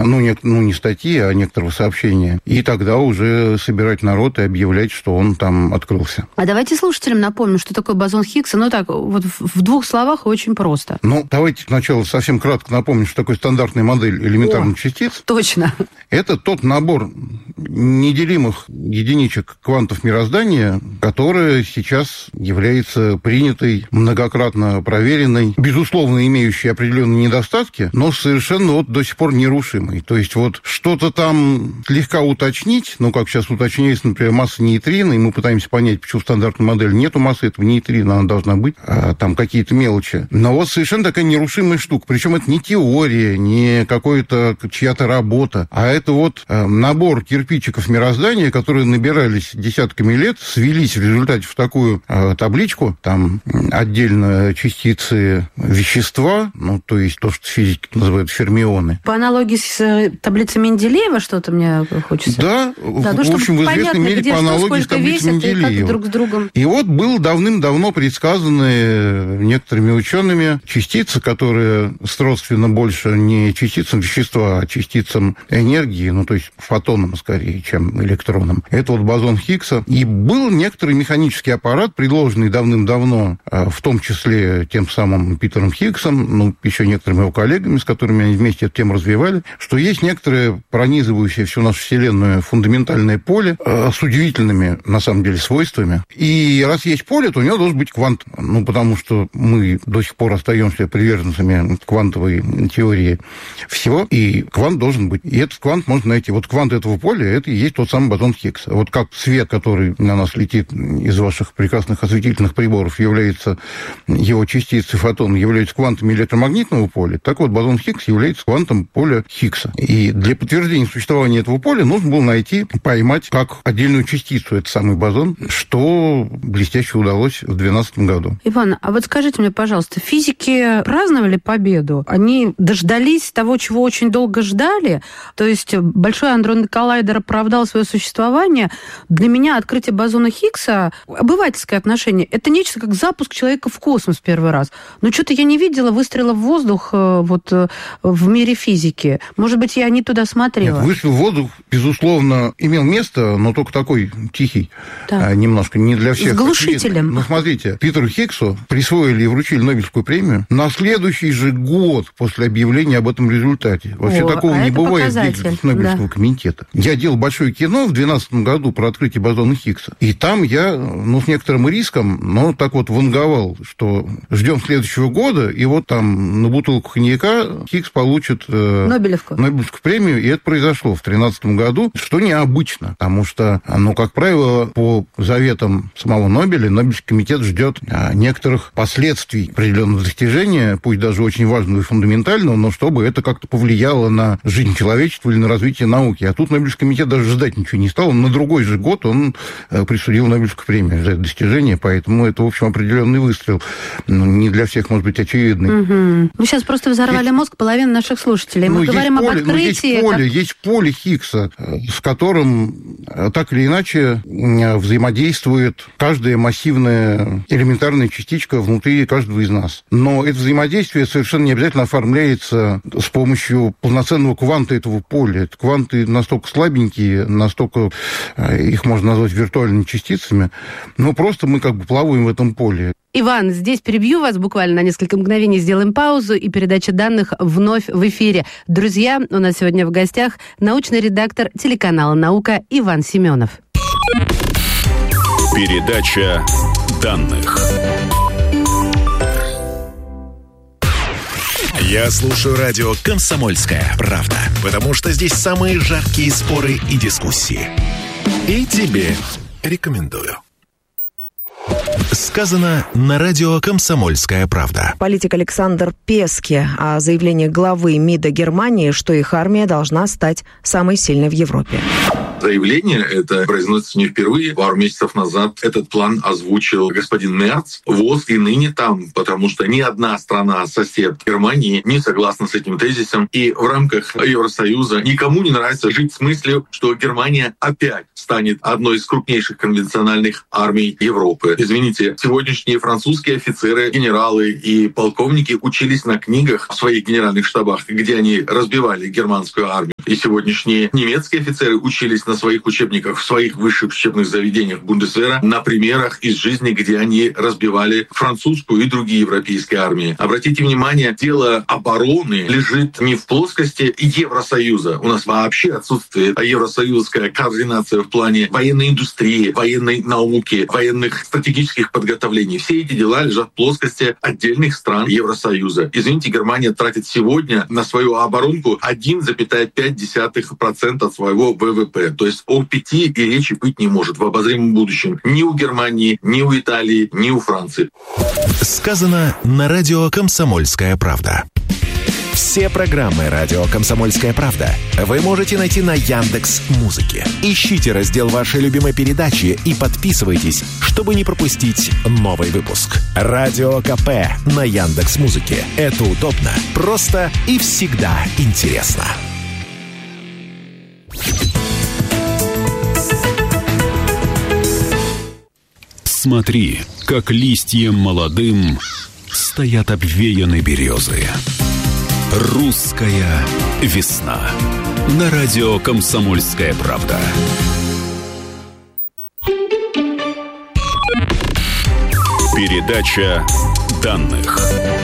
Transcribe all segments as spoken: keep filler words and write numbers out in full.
ну не, ну, не статьи, а некоторого сообщения, и тогда уже собирать народ и объявлять, что он там открылся. А давайте слушателям напомним, что такое бозон Хиггса. Ну так, вот в двух словах очень просто. Ну, давайте сначала совсем кратко напомним, что такое стандартная модель элементарных О, частиц. Точно. Это тот набор неделимых единичек квантов мироздания, который сейчас является принятой, многократно проверенной, безусловно, имеющей определенные недостатки, но совершенно вот до сих пор нерушимой. То есть вот что-то там слегка уточнить, ну, как сейчас уточняется, например, масса нейтрино, и мы пытаемся понять, почему в стандартной модели нету массы этого нейтрино, она должна быть, а там какие-то мелочи. Но вот совершенно такая нерушимая штука. Причем это не теория, не какая-то чья-то работа, а это вот э, набор кирпичиков мироздания, которые набирались десятками лет, свелись в результате в такую э, табличку, там отдельно частицы вещества, ну, то есть то, что физики называют фермионы. По аналогии с э, таблицей Менделеева что-то мне хочется. Да, да в, ну, в общем, в известной понятно, мере где по что, аналогии с таблицей Менделеева. Друг с другом. И вот был давным-давно предсказаны некоторыми учеными частицы, которые сродственно больше не частицам вещества, а частицам энергии, ну, то есть фотонам скорее, чем электронам. Это вот бозон Хиггса. И был некоторый механический аппарат, предложенный давным-давно, в том числе тем самым Питером Хиггсом, ну, еще некоторыми его коллегами, с которыми они вместе эту тему развивали, что есть некоторое пронизывающее всю нашу Вселенную фундаментальное поле э, с удивительными, на самом деле, свойствами. И раз есть поле, то у него должен быть квант. Ну, потому что мы до сих пор остаемся приверженцами квантовой теории всего, и квант должен быть. И этот квант можно найти. Вот квант этого поля, это и есть тот самый бозон Хиггса. Вот как свет, который на нас летит из ваших прекрасных осветительных приборов, является его частицей фотона, являются квантами электромагнитного поля, так вот бозон Хиггса является квантом поля Хиггса. И для подтверждения существования этого поля нужно было найти, поймать как отдельную частицу этот самый бозон, что блестяще удалось в две тысячи двенадцатом году. Иван, а вот скажите мне, пожалуйста, физики праздновали победу? Они дождались того, чего очень долго ждали? То есть Большой адронный коллайдер оправдал свое существование? Для меня открытие бозона Хиггса, обывательское отношение, это нечто как запуск человека в космос первый раз. Но что-то я не видела выстрела в воздух вот в мире физики. Может быть, я не туда смотрела. Нет, выстрел в воздух, безусловно, имел место, но только такой тихий. Так. Немножко не для всех. С глушителем. Ну, смотрите, Питеру Хиггсу присвоили и вручили Нобелевскую премию на следующий же год после объявления об этом результате. Вообще О, такого а не бывает в деятельности Нобелевского да. комитета. Я делал большое кино в две тысячи двенадцатом году про открытие бозона Хиггса. И там я, ну, с некоторым риском, но так вот ванговал, что ждем следующего года, и вот там на бутылку коньяка Хиггс получит э, Нобелевку. Нобелевскую премию, и это произошло в две тысячи тринадцатом году, что необычно, потому что, ну, как правило, по заветам самого Нобеля, Нобелевский комитет ждет а, некоторых последствий определенного достижения, пусть даже очень важного и фундаментального, но чтобы это как-то повлияло на жизнь человечества или на развитие науки. А тут Нобелевский комитет даже ждать ничего не стал. На другой же год он а, присудил Нобелевскую премию за это достижение, поэтому это, в общем, определенный выстрел. Ну, не для всех, может быть, очевидный. Угу. Вы сейчас просто взорвали есть... мозг половины наших слушателей. Мы ну, говорим об поле, открытии... Ну, есть поле, как... есть поле Хиггса, с которым так или иначе взаимодействует каждая массивная элементарная частичка внутри каждого из нас. Но это взаимодействие совершенно не обязательно оформляется с помощью полноценного кванта этого поля. Кванты настолько слабенькие, настолько их можно назвать виртуальными частицами, но просто мы как бы плаваем в этом поле. Иван, здесь перебью вас буквально на несколько мгновений, сделаем паузу, и передача данных вновь в эфире. Друзья, у нас сегодня в гостях научный редактор телеканала «Наука» Иван Семенов. Передача данных. Я слушаю радио «Комсомольская правда», потому что здесь самые жаркие споры и дискуссии. И тебе рекомендую. Сказано на радио «Комсомольская правда». Политик Александр Песке о заявлении главы МИДа Германии, что их армия должна стать самой сильной в Европе. Заявление это произносится не впервые. Пару месяцев назад этот план озвучил господин Мерц. ВОЗ и ныне там, потому что ни одна страна-сосед Германии не согласна с этим тезисом. И в рамках Евросоюза никому не нравится жить с мыслью, что Германия опять станет одной из крупнейших конвенциональных армий Европы. Извините, сегодняшние французские офицеры, генералы и полковники учились на книгах в своих генеральных штабах, где они разбивали германскую армию. И сегодняшние немецкие офицеры учились на своих учебниках в своих высших учебных заведениях Бундесвера на примерах из жизни, где они разбивали французскую и другие европейские армии. Обратите внимание, дело обороны лежит не в плоскости Евросоюза. У нас вообще отсутствует евросоюзская координация в плане военной индустрии, военной науки, военных стратегических подготовлений. Все эти дела лежат в плоскости отдельных стран Евросоюза. Извините, Германия тратит сегодня на свою оборонку один целых пять десятых процента от своего вэ вэ пэ. То есть о пяти и речи быть не может в обозримом будущем. Ни у Германии, ни у Италии, ни у Франции. Сказано на радио «Комсомольская правда». Все программы радио «Комсомольская правда» вы можете найти на Яндекс.Музыке. Ищите раздел вашей любимой передачи и подписывайтесь, чтобы не пропустить новый выпуск. Радио КП на Яндекс.Музыке. Это удобно, просто и всегда интересно. Смотри, как листьям молодым стоят обвеяны березы. Русская весна. На радио «Комсомольская правда». Передача данных.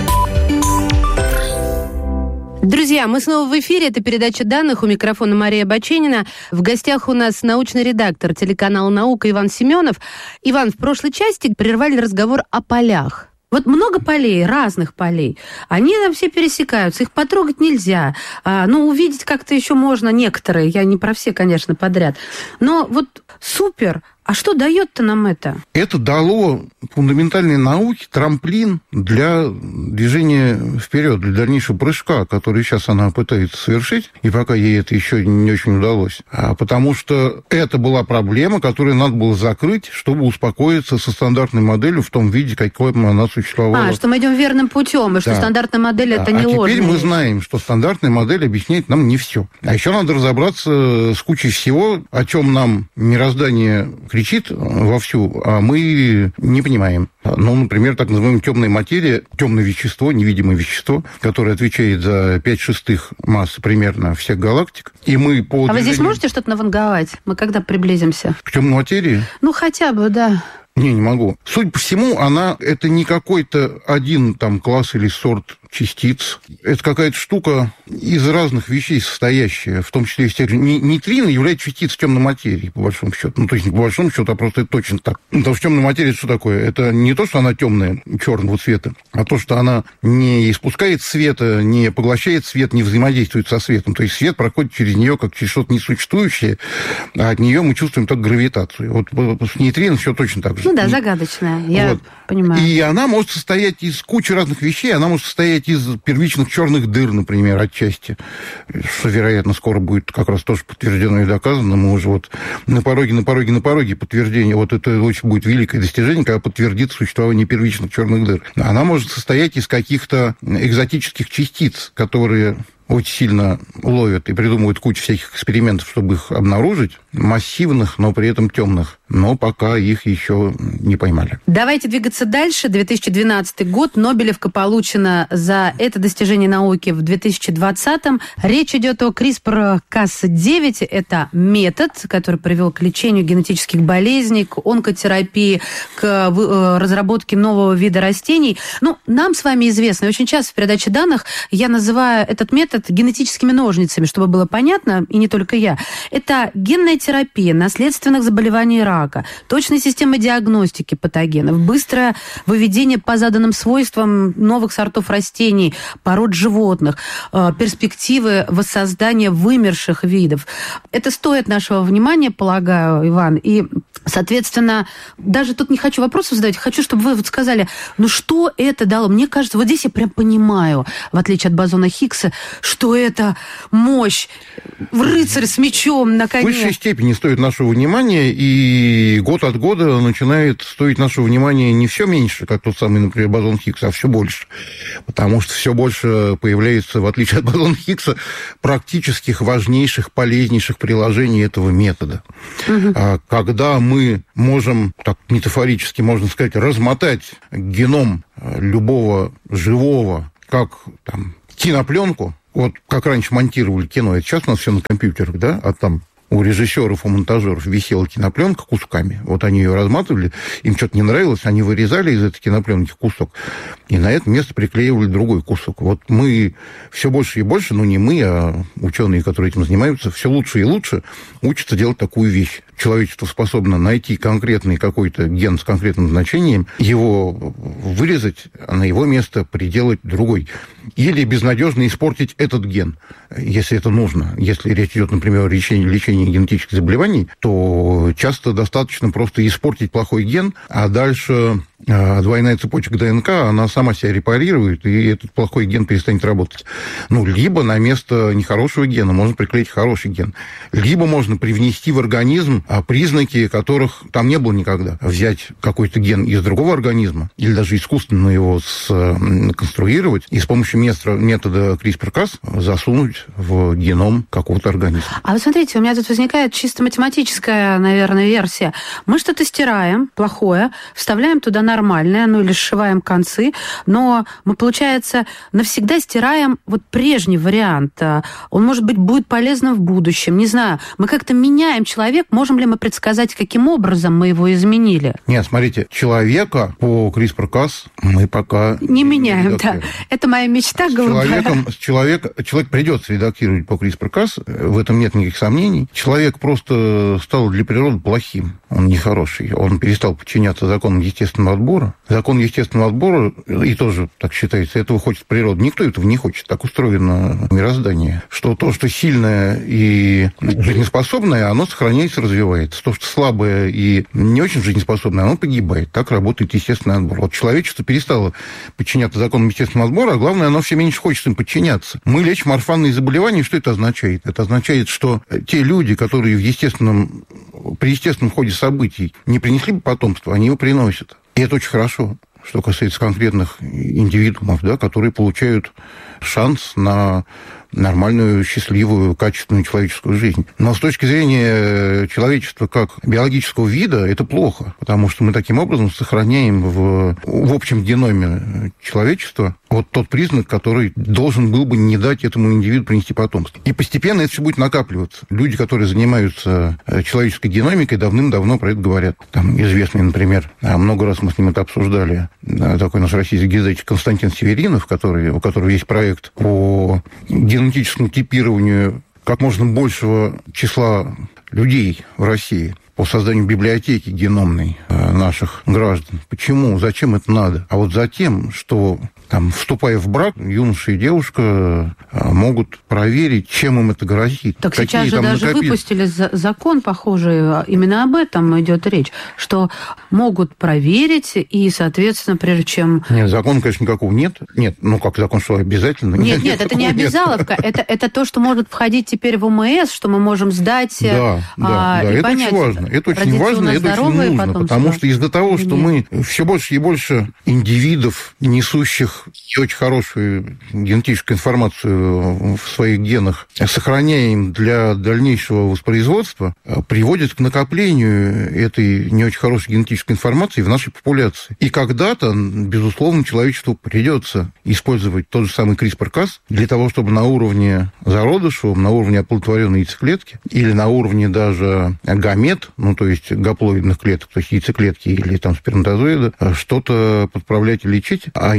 Друзья, мы снова в эфире. Это передача данных. У микрофона Мария Баченина. В гостях у нас научный редактор телеканала «Наука» Иван Семенов. Иван, в прошлой части прервали разговор о полях. Вот много полей, разных полей. Они там все пересекаются, их потрогать нельзя. А, ну, увидеть как-то еще можно некоторые. Я не про все, конечно, подряд. Но вот супер. А что дает-то нам это? Это дало фундаментальной науке трамплин для движения вперед, для дальнейшего прыжка, который сейчас она пытается совершить, и пока ей это еще не очень удалось. А потому что это была проблема, которую надо было закрыть, чтобы успокоиться со стандартной моделью в том виде, какой она существовала. А, что мы идем верным путем, и что да. стандартная модель да. это не а ложная. А теперь мы знаем, что стандартная модель объясняет нам не все. А еще надо разобраться с кучей всего, о чем нам мироздание кричит вовсю, а мы не понимаем. Ну, например, так называемая темная материя, темное вещество, невидимое вещество, которое отвечает за пять шестых массы примерно всех галактик. И мы по а движению... вы здесь можете что-то наванговать? Мы когда приблизимся? К темной материи? Ну, хотя бы, да. Не, не могу. Судя по всему, она это не какой-то один там класс или сорт частиц. Это какая-то штука из разных вещей состоящая, в том числе из тех же... Нейтрино является частицей темной материи, по большому счету. Ну, то есть не по большому счету, а просто это точно так. Потому что темная материя, это что такое? Это не то, что она темная, черного цвета, а то, что она не испускает света, не поглощает свет, не взаимодействует со светом. То есть свет проходит через нее как через что-то несуществующее, а от нее мы чувствуем только гравитацию. Вот с нейтрино все точно так же. Ну да, загадочная, я вот. понимаю. И она может состоять из кучи разных вещей, она может состоять из первичных черных дыр, например, отчасти, что, вероятно, скоро будет как раз тоже подтверждено и доказано. Мы уже вот на пороге, на пороге, на пороге подтверждения. Вот это очень будет великое достижение, когда подтвердит существование первичных черных дыр. Она может состоять из каких-то экзотических частиц, которые очень сильно ловят и придумывают кучу всяких экспериментов, чтобы их обнаружить, массивных, но при этом темных. Но пока их еще не поймали. Давайте двигаться дальше. две тысячи двенадцатый год. Нобелевка получена за это достижение науки в две тысячи двадцатом. Речь идет о CRISPR Cas девять. Это метод, который привел к лечению генетических болезней, к онкотерапии, к разработке нового вида растений. Ну, нам с вами известно, и очень часто в передаче данных я называю этот метод генетическими ножницами, чтобы было понятно, и не только я. Это генная терапия наследственных заболеваний рака, точная система диагностики патогенов, быстрое выведение по заданным свойствам новых сортов растений, пород животных, перспективы воссоздания вымерших видов. Это стоит нашего внимания, полагаю, Иван. И Соответственно, даже тут не хочу вопросов задавать, хочу, чтобы вы вот сказали, ну что это дало? Мне кажется, вот здесь я прям понимаю, в отличие от бозона Хиггса, что это мощь, рыцарь с мечом на коне. В высшей степени стоит нашего внимания, и год от года начинает стоить нашего внимания не все меньше, как тот самый, например, бозон Хиггса, а все больше. Потому что все больше появляется, в отличие от бозона Хиггса, практических, важнейших, полезнейших приложений этого метода. Угу. Когда мы мы можем, так метафорически можно сказать, размотать геном любого живого, как там, кинопленку. Вот как раньше монтировали кино, это сейчас у нас все на компьютерах, да, а там у режиссеров, у монтажеров висела кинопленка кусками. Вот они ее разматывали, им что-то не нравилось, они вырезали из этой кинопленки кусок, и на это место приклеивали другой кусок. Вот мы все больше и больше, ну не мы, а ученые, которые этим занимаются, все лучше и лучше учатся делать такую вещь. Человечество способно найти конкретный какой-то ген с конкретным значением, его вырезать, а на его место приделать другой. Или безнадежно испортить этот ген, если это нужно. Если речь идет, например, о лечении, лечении генетических заболеваний, то часто достаточно просто испортить плохой ген, а дальше двойная цепочка ДНК, она сама себя репарирует, и этот плохой ген перестанет работать. Ну, либо на место нехорошего гена можно приклеить хороший ген. Либо можно привнести в организм признаки, которых там не было никогда. Взять какой-то ген из другого организма, или даже искусственно его сконструировать, и с помощью метода CRISPR-Cas засунуть в геном какого-то организма. А вы смотрите, у меня тут возникает чисто математическая, наверное, версия. Мы что-то стираем, плохое, вставляем туда нормальное, ну или сшиваем концы, но мы, получается, навсегда стираем вот прежний вариант. Он, может быть, будет полезным в будущем. Не знаю, мы как-то меняем человека, можем ли мы предсказать, каким образом мы его изменили? Нет, смотрите, человека по CRISPR-Cas мы пока... Не меняем, да. Это моя мечта голубая. Человеком, человек, человек придется редактировать по CRISPR-Cas, в этом нет никаких сомнений. Человек просто стал для природы плохим, он нехороший. Он перестал подчиняться законам естественного отбора. Закон естественного отбора, и тоже так считается, этого хочет природа. Никто этого не хочет. Так устроено мироздание, что то, что сильное и жизнеспособное, оно сохраняется, развивается. То, что слабое и не очень жизнеспособное, оно погибает. Так работает естественный отбор. Вот человечество перестало подчиняться законам естественного отбора, а главное, оно все меньше хочет им подчиняться. Мы лечим орфанные заболевания. Что это означает? Это означает, что те люди, которые в естественном, при естественном ходе событий не принесли бы потомство, они его приносят. И это очень хорошо, что касается конкретных индивидуумов, да, которые получают шанс на нормальную, счастливую, качественную человеческую жизнь. Но с точки зрения человечества как биологического вида это плохо, потому что мы таким образом сохраняем в, в общем геноме человечества вот тот признак, который должен был бы не дать этому индивиду принести потомство. И постепенно это все будет накапливаться. Люди, которые занимаются человеческой геномикой, давным-давно про это говорят. Там известный, например, много раз мы с ним это обсуждали, такой наш российский генетик Константин Северинов, который, у которого есть проект по генетическому типированию как можно большего числа людей в России, по созданию библиотеки геномной наших граждан. Почему? Зачем это надо? А вот затем, что там, вступая в брак, юноша и девушка могут проверить, чем им это грозит. Так сейчас же даже накопили... выпустили закон, похожий, именно об этом идет речь, что могут проверить, и, соответственно, прежде чем... Нет, закона, конечно, никакого нет. Нет, ну как закон, что обязательно? Нет, нет, нет это не обязаловка, это, это то, что может входить теперь в ОМС, что мы можем сдать да, а, да, и да, понять. Это очень важно, это очень важно, это очень нужно, потомство. Потому что из-за того, что нет. мы все больше и больше индивидов, несущих не очень хорошую генетическую информацию в своих генах, сохраняем для дальнейшего воспроизводства, приводит к накоплению этой не очень хорошей генетической информации в нашей популяции. И когда-то, безусловно, человечеству придется использовать тот же самый CRISPR-Cas для того, чтобы на уровне зародышевом, на уровне оплодотворенной яйцеклетки или на уровне даже гамет, ну, то есть гаплоидных клеток, то есть яйцеклетки или там сперматозоида, что-то подправлять и лечить, а иначе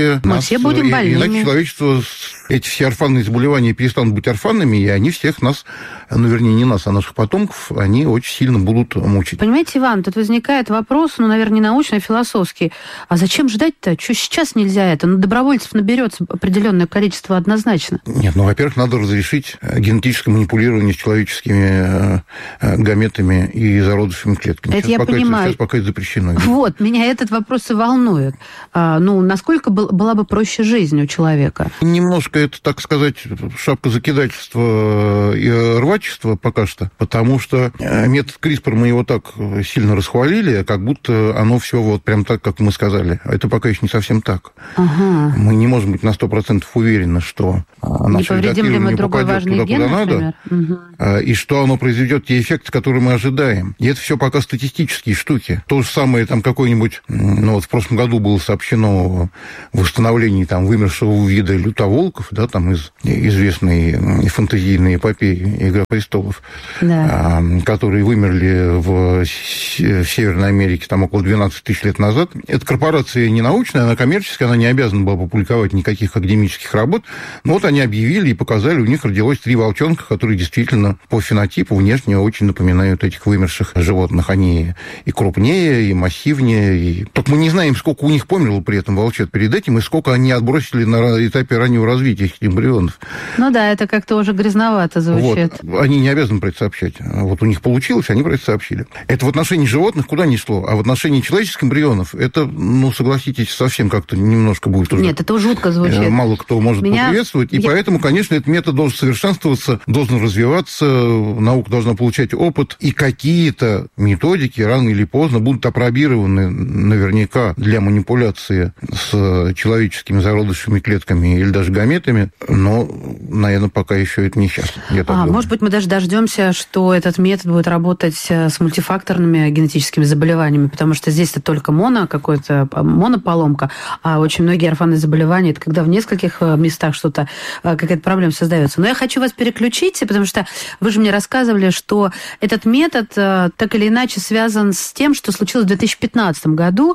иначе... Мы нас, все будем больными. Иначе человечество, эти все орфанные заболевания перестанут быть орфанными, и они всех нас, ну, вернее, не нас, а наших потомков, они очень сильно будут мучить. Понимаете, Иван, тут возникает вопрос, ну, наверное, не научный, а философский. А зачем ждать-то? Что сейчас нельзя это? Ну, добровольцев наберется определенное количество однозначно. Нет, ну, во-первых, надо разрешить генетическое манипулирование с человеческими гаметами и зародышевыми клетками. Это сейчас я пока понимаю. Это, сейчас пока это запрещено. Вот, меня этот вопрос и волнует. А, ну, насколько был, была бы проще жизнь у человека? Немножко это, так сказать, шапка закидательства и рвачества пока что, потому что метод CRISPR мы его так сильно расхвалили, как будто оно все вот прям так, как мы сказали. Это пока еще не совсем так. Ага. Мы не можем быть на сто процентов уверены, что наше редактирование попадет туда, ген, куда надо, угу. и что оно произведет те эффекты, которые мы ожидаем. И это все пока статистические штуки. То же самое, там, какой-нибудь... Ну, вот в прошлом году было сообщено о восстановлении там вымершего вида лютоволков, да, там из известной фэнтезийной эпопеи «Игра престолов», да. которые вымерли в, в Северной Америке там около двенадцать тысяч лет назад. Эта корпорация не научная, она коммерческая, она не обязана была публиковать никаких академических работ, но вот они объявили и показали, у них родилось три волчонка, которые действительно по фенотипу внешне очень напоминают этих вымерших животных. Они и крупнее, и массивнее. И... Только мы не знаем, сколько у них померло при этом волчат перед этим, и сколько они отбросили на этапе раннего развития этих эмбрионов. Ну да, это как-то уже грязновато звучит. Вот. Они не обязаны про это сообщать. Вот у них получилось, они про это сообщили. Это в отношении животных куда ни шло, а в отношении человеческих эмбрионов это, ну, согласитесь, совсем как-то немножко будет уже... Нет, это жутко звучит. Мало кто может Меня... поприветствовать, и Я... поэтому, конечно, этот метод должен совершенствоваться, должен развиваться, наука должна получать опыт, и какие-то методики рано или поздно будут опробированы наверняка для манипуляции с человеческими зародышевыми клетками или даже гаметами, но, наверное, пока еще это не сейчас. Я так а, думаю. Может быть, мы даже дождемся, что этот метод будет работать с мультифакторными генетическими заболеваниями, потому что здесь-то только моно, какой-то монополомка, а очень многие орфанные заболевания, это когда в нескольких местах что-то, какая-то проблема создается. Но я хочу вас переключить, потому что вы же мне рассказывали, что этот метод так или иначе связан с тем, что случилось в две тысячи пятнадцатом году,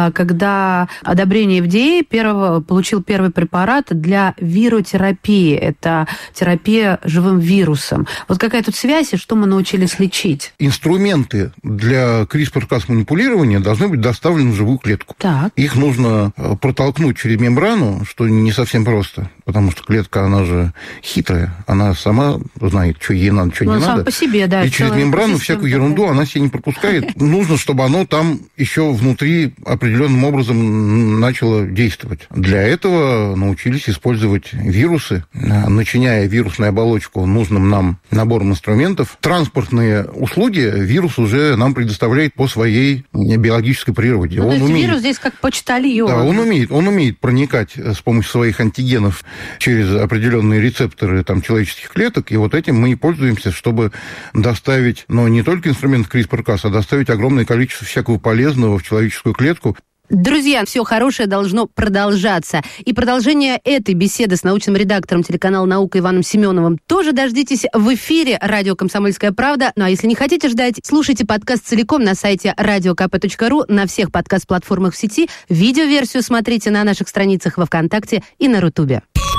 когда одобрение эф ди эй первого, получил первый препарат для виротерапии. Это терапия живым вирусом. Вот какая тут связь и что мы научились лечить? Инструменты для CRISPR-Cas манипулирования должны быть доставлены в живую клетку. Так. Их нужно протолкнуть через мембрану, что не совсем просто, потому что клетка, она же хитрая, она сама знает, что ей надо, что ну, не надо. Сам по себе, да. И через мембрану всякую ерунду она себе не пропускает. Нужно, чтобы оно там еще внутри определенным образом начало действовать. Для этого научились использовать вирусы, начиняя вирусную оболочку нужным нам набором инструментов. Транспортные услуги вирус уже нам предоставляет по своей биологической природе. Ну, он то есть умеет, вирус здесь как почтальон. Да, он умеет, он умеет проникать с помощью своих антигенов через определенные рецепторы там, человеческих клеток, и вот этим мы и пользуемся, чтобы доставить, но не только инструмент CRISPR-Cas, а доставить огромное количество всякого полезного в человеческую клетку. Друзья, все хорошее должно продолжаться. И продолжение этой беседы с научным редактором телеканала «Наука» Иваном Семеновым тоже дождитесь в эфире радио «Комсомольская правда». Ну а если не хотите ждать, слушайте подкаст целиком на сайте радио ка пэ точка ру, на всех подкаст-платформах в сети. Видеоверсию смотрите на наших страницах во ВКонтакте и на Рутубе.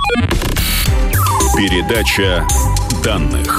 Передача данных.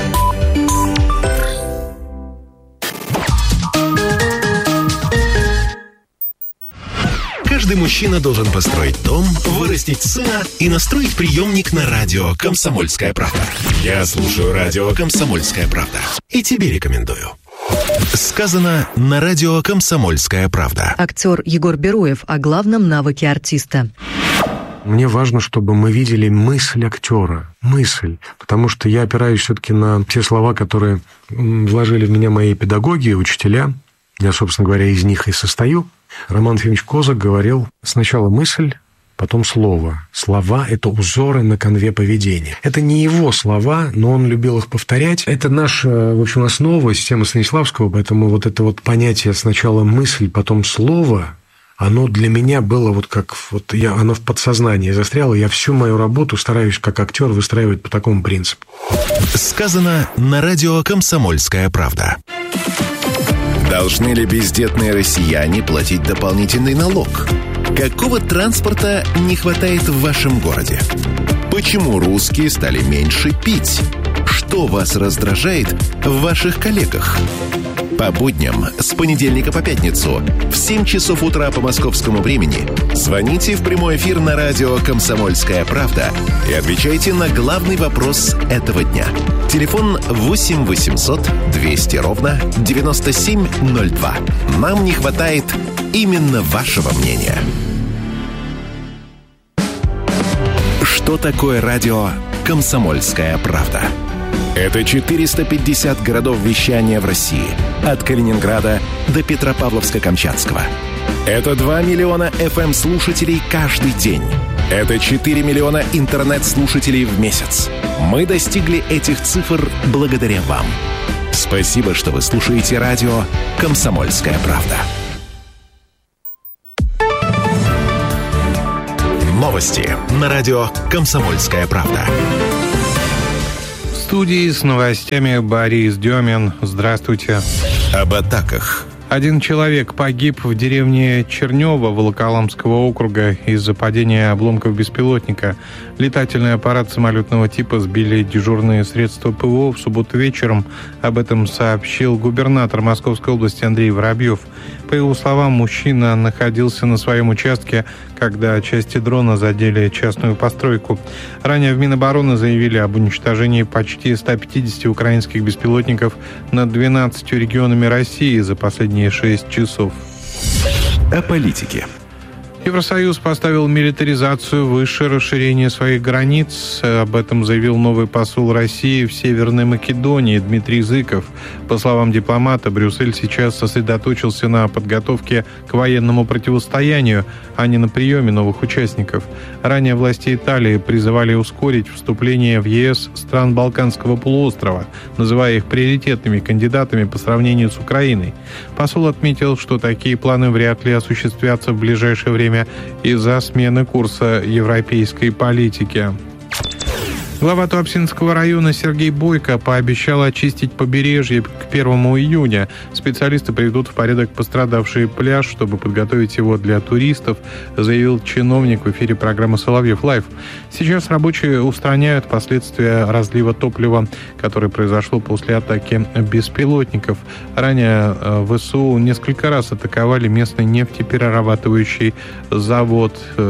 Каждый мужчина должен построить дом, вырастить сына и настроить приемник на радио «Комсомольская правда». Я слушаю радио «Комсомольская правда» и тебе рекомендую. Сказано на радио «Комсомольская правда». Актер Егор Бероев о главном навыке артиста. Мне важно, чтобы мы видели мысль актера, мысль, потому что я опираюсь все-таки на те слова, которые вложили в меня мои педагоги, учителя. Я, собственно говоря, из них и состою. Роман Ефимович Козак говорил: сначала мысль, потом слово. Слова – это узоры на конве поведения. Это не его слова, но он любил их повторять. Это наша, в общем, основа, система Станиславского, поэтому вот это вот понятие сначала мысль, потом слово, оно для меня было вот как... Вот я, оно в подсознании застряло. Я всю мою работу стараюсь как актер выстраивать по такому принципу. Сказано на радио «Комсомольская правда». Должны ли бездетные россияне платить дополнительный налог? Какого транспорта не хватает в вашем городе? Почему русские стали меньше пить? Что вас раздражает в ваших коллегах? По будням с понедельника по пятницу в семь часов утра по московскому времени звоните в прямой эфир на радио «Комсомольская правда» и отвечайте на главный вопрос этого дня. Телефон восемь восемьсот двести ровно девяносто семь ноль два. Нам не хватает именно вашего мнения. Что такое радио «Комсомольская правда»? Это четыреста пятьдесят городов вещания в России. От Калининграда до Петропавловска-Камчатского. Это два миллиона эф эм-слушателей каждый день. Это четыре миллиона интернет-слушателей в месяц. Мы достигли этих цифр благодаря вам. Спасибо, что вы слушаете радио «Комсомольская правда». Новости на радио «Комсомольская правда». В студии с новостями Борис Демин. Здравствуйте. Об атаках. Один человек погиб в деревне Чернево Волоколамского округа из-за падения обломков беспилотника. Летательный аппарат самолетного типа сбили дежурные средства ПВО в субботу вечером. Об этом сообщил губернатор Московской области Андрей Воробьев. По его словам, мужчина находился на своем участке, когда части дрона задели частную постройку. Ранее в Минобороны заявили об уничтожении почти ста пятидесяти украинских беспилотников над двенадцатью регионами России за последние шесть часов. О политике. Евросоюз поставил милитаризацию выше расширения своих границ. Об этом заявил новый посол России в Северной Македонии Дмитрий Зыков. По словам дипломата, Брюссель сейчас сосредоточился на подготовке к военному противостоянию, а не на приеме новых участников. Ранее власти Италии призывали ускорить вступление в е эс стран Балканского полуострова, называя их приоритетными кандидатами по сравнению с Украиной. Посол отметил, что такие планы вряд ли осуществятся в ближайшее время из-за смены курса европейской политики. Глава Туапсинского района Сергей Бойко пообещал очистить побережье к первому июня. Специалисты приведут в порядок пострадавший пляж, чтобы подготовить его для туристов, заявил чиновник в эфире программы «Соловьев Лайв». Сейчас рабочие устраняют последствия разлива топлива, которое произошло после атаки беспилотников. Ранее ВСУ несколько раз атаковали местный нефтеперерабатывающий завод.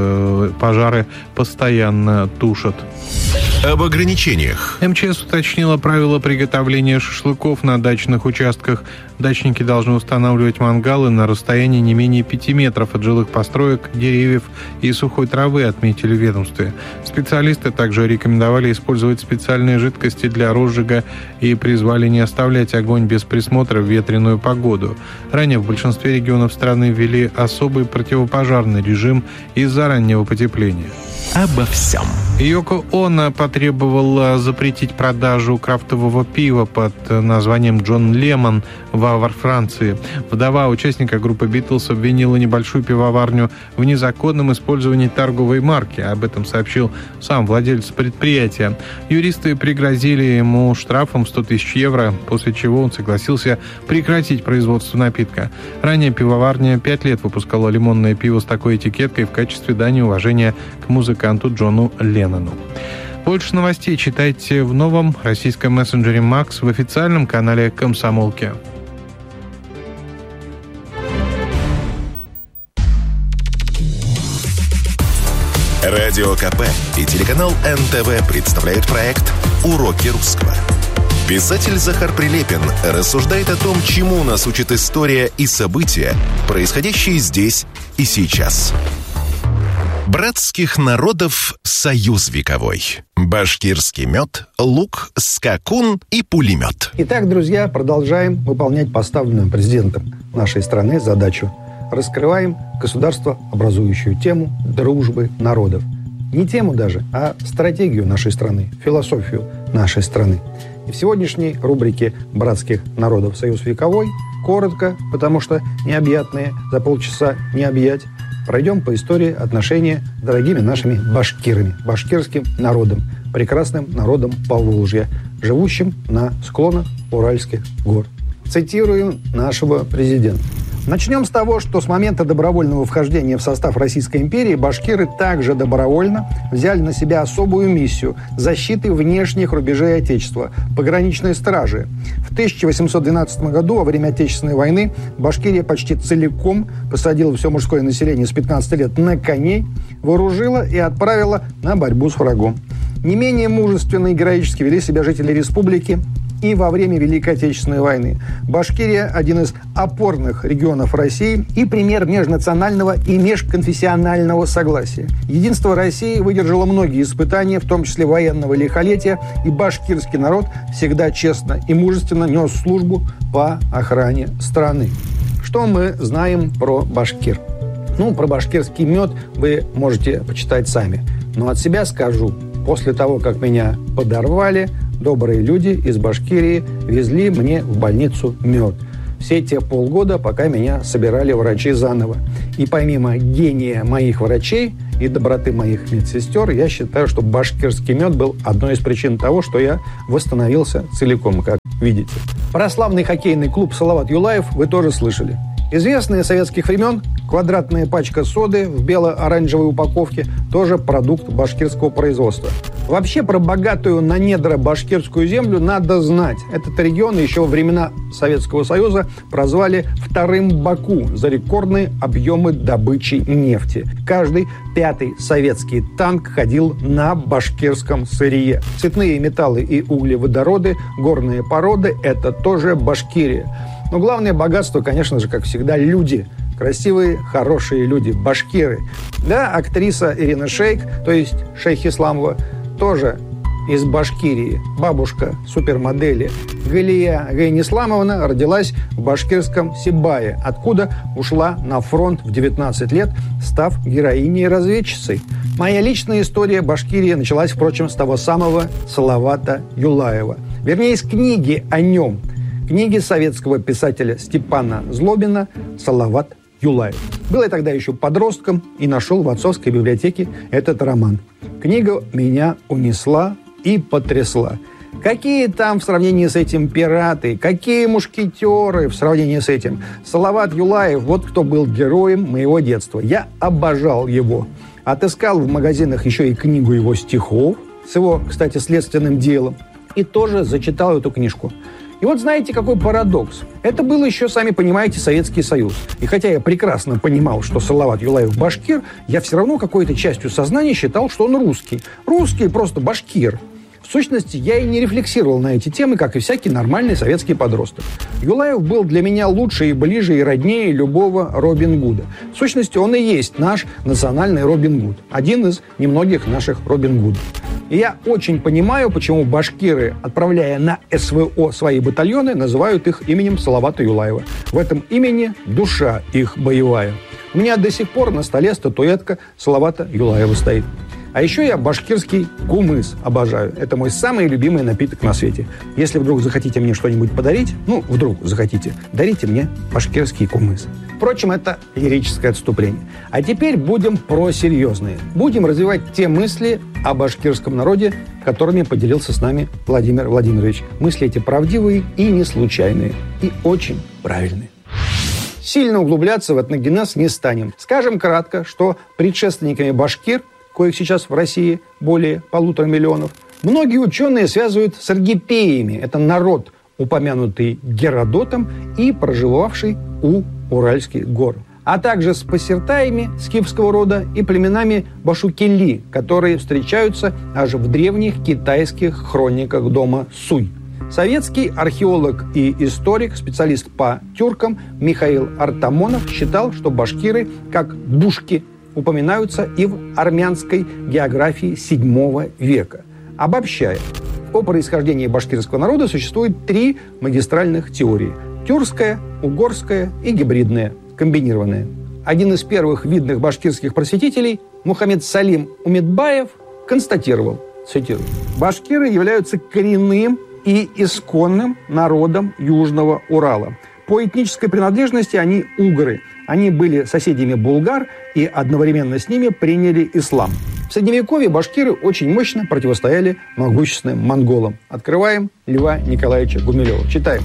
Пожары постоянно тушат. Об ограничениях. эм че эс уточнила правила приготовления шашлыков на дачных участках. Дачники должны устанавливать мангалы на расстоянии не менее пяти метров от жилых построек, деревьев и сухой травы, отметили в ведомстве. Специалисты также рекомендовали использовать специальные жидкости для розжига и призвали не оставлять огонь без присмотра в ветреную погоду. Ранее в большинстве регионов страны ввели особый противопожарный режим из-за раннего потепления. Обо всем. Йоко Оно потребовала запретить продажу крафтового пива под названием «Джон Лемон» во Франции. Вдова участника группы «Битлз» обвинила небольшую пивоварню в незаконном использовании торговой марки. Об этом сообщил сам владелец предприятия. Юристы пригрозили ему штрафом в сто тысяч евро, после чего он согласился прекратить производство напитка. Ранее пивоварня пять лет выпускала лимонное пиво с такой этикеткой в качестве дани уважения к музыканту Джону Леннону. Больше новостей читайте в новом российском мессенджере «Макс» в официальном канале «Комсомолки». Радио ка пэ и телеканал эн тэ вэ представляют проект «Уроки русского». Писатель Захар Прилепин рассуждает о том, чему нас учит история и события, происходящие здесь и сейчас. Братских народов союз вековой. Башкирский мед, лук, скакун и пулемет. Итак, друзья, продолжаем выполнять поставленную президентом нашей страны задачу. Раскрываем государствообразующую тему дружбы народов. Не тему даже, а стратегию нашей страны, философию нашей страны. И в сегодняшней рубрике «Братских народов союз вековой» коротко, потому что необъятные за полчаса не объять, пройдем по истории отношения с дорогими нашими башкирами, башкирским народом, прекрасным народом Поволжья, живущим на склонах Уральских гор. Цитируем нашего президента. Начнем с того, что с момента добровольного вхождения в состав Российской империи башкиры также добровольно взяли на себя особую миссию защиты внешних рубежей Отечества – пограничной стражи. В тысяча восемьсот двенадцатом году, во время Отечественной войны, Башкирия почти целиком посадила все мужское население с пятнадцати лет на коней, вооружила и отправила на борьбу с врагом. Не менее мужественно и героически вели себя жители республики и во время Великой Отечественной войны. Башкирия – один из опорных регионов России и пример межнационального и межконфессионального согласия. Единство России выдержало многие испытания, в том числе военного лихолетия, и башкирский народ всегда честно и мужественно нес службу по охране страны. Что мы знаем про башкир? Ну, про башкирский мед вы можете почитать сами. Но от себя скажу. После того, как меня подорвали, добрые люди из Башкирии везли мне в больницу мед. Все те полгода, пока меня собирали врачи заново. И помимо гения моих врачей и доброты моих медсестер, я считаю, что башкирский мед был одной из причин того, что я восстановился целиком, как видите. Про славный хоккейный клуб «Салават Юлаев» вы тоже слышали. Известная с советских времен квадратная пачка соды в бело-оранжевой упаковке тоже продукт башкирского производства. Вообще про богатую на недра башкирскую землю надо знать. Этот регион еще во времена Советского Союза прозвали «вторым Баку» за рекордные объемы добычи нефти. Каждый пятый советский танк ходил на башкирском сырье. Цветные металлы и углеводороды, горные породы – это тоже Башкирия. Но главное богатство, конечно же, как всегда, люди. Красивые, хорошие люди, башкиры. Да, актриса Ирина Шейк, то есть Шейх Исламова, тоже из Башкирии. Бабушка супермодели Галия Гайнисламовна родилась в башкирском Сибае, откуда ушла на фронт в девятнадцать лет, став героиней-разведчицей. Моя личная история Башкирии началась, впрочем, с того самого Салавата Юлаева. Вернее, из книги о нем. Книги советского писателя Степана Злобина «Салават Юлаев». Был я тогда еще подростком и нашел в отцовской библиотеке этот роман. Книга меня унесла и потрясла. Какие там в сравнении с этим пираты, какие мушкетеры в сравнении с этим. Салават Юлаев, вот кто был героем моего детства. Я обожал его. Отыскал в магазинах еще и книгу его стихов с его, кстати, следственным делом. И тоже зачитал эту книжку. И вот знаете, какой парадокс. Это был еще, сами понимаете, Советский Союз. И хотя я прекрасно понимал, что Салават Юлаев башкир, я все равно какой-то частью сознания считал, что он русский. Русский просто башкир. В сущности, я и не рефлексировал на эти темы, как и всякий нормальный советский подросток. Юлаев был для меня лучше и ближе и роднее любого Робин Гуда. В сущности, он и есть наш национальный Робин Гуд. Один из немногих наших Робин Гудов. И я очень понимаю, почему башкиры, отправляя на СВО свои батальоны, называют их именем Салавата Юлаева. В этом имени душа их боевая. У меня до сих пор на столе статуэтка Салавата Юлаева стоит. А еще я башкирский кумыс обожаю. Это мой самый любимый напиток на свете. Если вдруг захотите мне что-нибудь подарить, ну, вдруг захотите, дарите мне башкирский кумыс. Впрочем, это лирическое отступление. А теперь будем про серьезные. Будем развивать те мысли о башкирском народе, которыми поделился с нами Владимир Владимирович. Мысли эти правдивые и не случайные, и очень правильные. Сильно углубляться в этногенез не станем. Скажем кратко, что предшественниками башкир, коих сейчас в России более полутора миллионов, многие ученые связывают с аргипеями. Это народ, упомянутый Геродотом и проживавший у Уральских гор. А также с пассертаями скифского рода и племенами башукели, которые встречаются аж в древних китайских хрониках дома Суй. Советский археолог и историк, специалист по тюркам Михаил Артамонов считал, что башкиры, как бушки, упоминаются и в армянской географии седьмого века. Обобщая, о происхождении башкирского народа существует три магистральных теории – тюркская, угорская и гибридная, комбинированная. Один из первых видных башкирских просветителей, Мухаммед Салим Умедбаев, констатировал, цитирую, «Башкиры являются коренным и исконным народом Южного Урала. По этнической принадлежности они угры. Они были соседями булгар и одновременно с ними приняли ислам. В Средневековье башкиры очень мощно противостояли могущественным монголам. Открываем Льва Николаевича Гумилева. Читаем.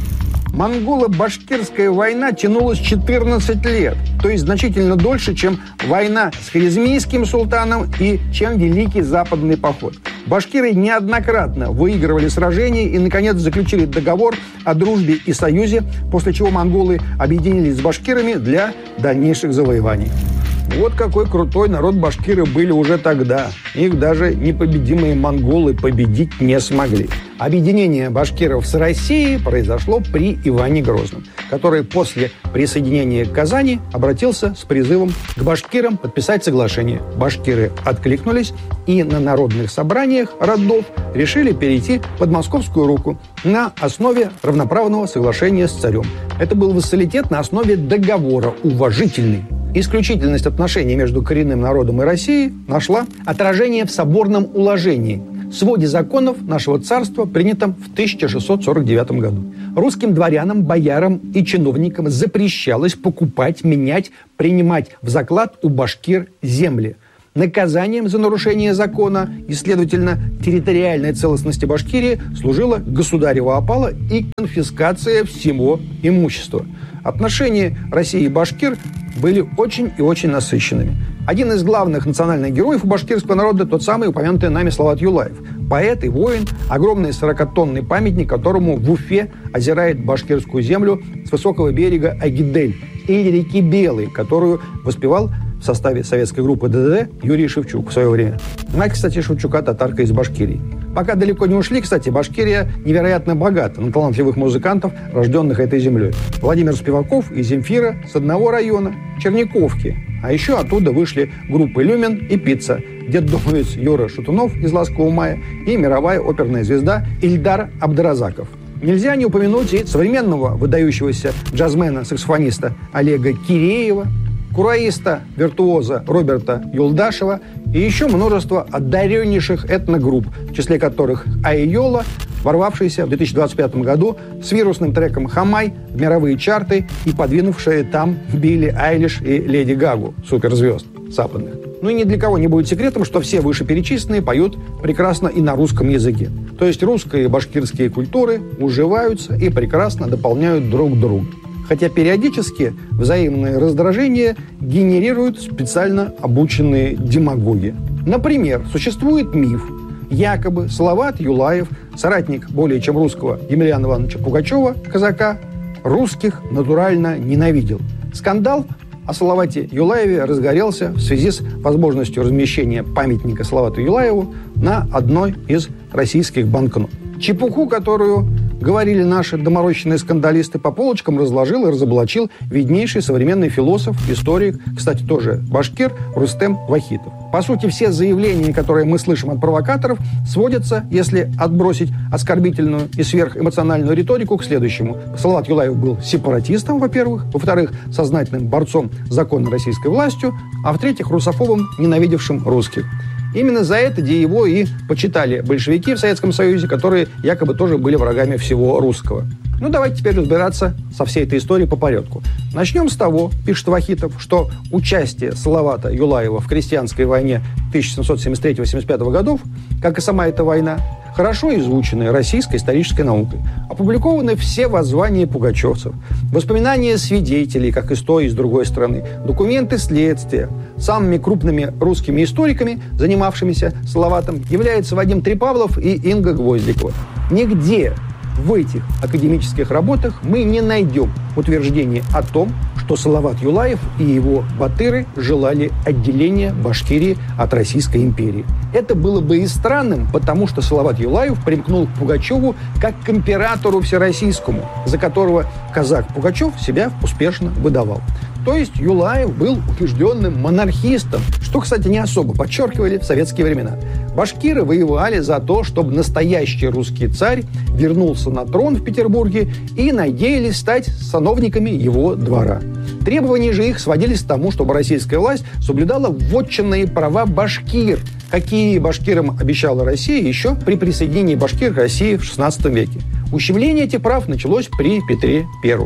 Монголо-башкирская война тянулась четырнадцать лет, то есть значительно дольше, чем война с Хорезмийским султаном и чем Великий Западный поход. Башкиры неоднократно выигрывали сражения и, наконец, заключили договор о дружбе и союзе, после чего монголы объединились с башкирами для дальнейших завоеваний. Вот какой крутой народ башкиры были уже тогда. Их даже непобедимые монголы победить не смогли. Объединение башкиров с Россией произошло при Иване Грозном, который после присоединения к Казани обратился с призывом к башкирам подписать соглашение. Башкиры откликнулись и на народных собраниях родов решили перейти под московскую руку на основе равноправного соглашения с царем. Это был вассалитет на основе договора, уважительный. Исключительность отношений между коренным народом и Россией нашла отражение в соборном уложении, своде законов нашего царства, принятом в тысяча шестьсот сорок девятом году. Русским дворянам, боярам и чиновникам запрещалось покупать, менять, принимать в заклад у башкир земли. Наказанием за нарушение закона и, следовательно, территориальной целостности Башкирии служила государева опала и конфискация всего имущества. Отношения России и башкир были очень и очень насыщенными. Один из главных национальных героев у башкирского народа тот самый упомянутый нами Салават Юлаев. Поэт и воин, огромный сорокатонный памятник, которому в Уфе озирает башкирскую землю с высокого берега Агидель или реки Белой, которую воспевал в составе советской группы ДДД Юрий Шевчук в свое время. Мать, кстати, Шевчука татарка из Башкирии. Пока далеко не ушли, кстати, Башкирия невероятно богата на талантливых музыкантов, рожденных этой землей. Владимир Спиваков и Земфира с одного района – Черниковки. А еще оттуда вышли группы «Люмен» и «Пицца», детдомовец Юра Шатунов из «Ласкового мая» и мировая оперная звезда Ильдар Абдразаков. Нельзя не упомянуть и современного выдающегося джазмена-саксофониста Олега Киреева, кураиста, виртуоза Роберта Юлдашева и еще множество одареннейших этногрупп, в числе которых Айола, ворвавшаяся в две тысячи двадцать пятом году с вирусным треком «Хамай» в мировые чарты и подвинувшая там Билли Айлиш и Леди Гагу, суперзвезд западных. Ну и ни для кого не будет секретом, что все вышеперечисленные поют прекрасно и на русском языке. То есть русские и башкирские культуры уживаются и прекрасно дополняют друг друга. Хотя периодически взаимные раздражения генерируют специально обученные демагоги. Например, существует миф, якобы Салават Юлаев, соратник более чем русского Емельяна Ивановича Пугачева, казака, русских натурально ненавидел. Скандал о Салавате Юлаеве разгорелся в связи с возможностью размещения памятника Салавату Юлаеву на одной из российских банкнот. Чепуху, которую говорили наши доморощенные скандалисты, по полочкам разложил и разоблачил виднейший современный философ, историк, кстати, тоже башкир, Рустем Вахитов. По сути, все заявления, которые мы слышим от провокаторов, сводятся, если отбросить оскорбительную и сверхэмоциональную риторику, к следующему. Салават Юлаев был сепаратистом, во-первых, во-вторых, сознательным борцом с законной российской властью, а в-третьих, русофобом, ненавидевшим русских. Именно за это его и почитали большевики в Советском Союзе, которые якобы тоже были врагами всего русского. Ну, давайте теперь разбираться со всей этой историей по порядку. Начнем с того, пишет Вахитов, что участие Салавата Юлаева в крестьянской войне тысяча семьсот семьдесят третьего — семьдесят пятого годов, как и сама эта война, хорошо изучены российской исторической наукой. Опубликованы все воззвания пугачевцев, воспоминания свидетелей, как и с той, и с другой стороны, документы следствия. Самыми крупными русскими историками, занимавшимися Салаватом, являются Вадим Трепавлов и Инга Гвоздикова. Нигде в этих академических работах мы не найдем утверждения о том, что Салават Юлаев и его батыры желали отделения Башкирии от Российской империи. Это было бы и странным, потому что Салават Юлаев примкнул к Пугачеву как к императору всероссийскому, за которого казак Пугачев себя успешно выдавал. То есть Юлаев был убежденным монархистом, что, кстати, не особо подчеркивали в советские времена. Башкиры воевали за то, чтобы настоящий русский царь вернулся на трон в Петербурге и надеялись стать сановниками его двора. Требования же их сводились к тому, чтобы российская власть соблюдала вотчинные права башкир, какие башкирам обещала Россия еще при присоединении башкир к России в шестнадцатом веке. Ущемление этих прав началось при Петре Первом.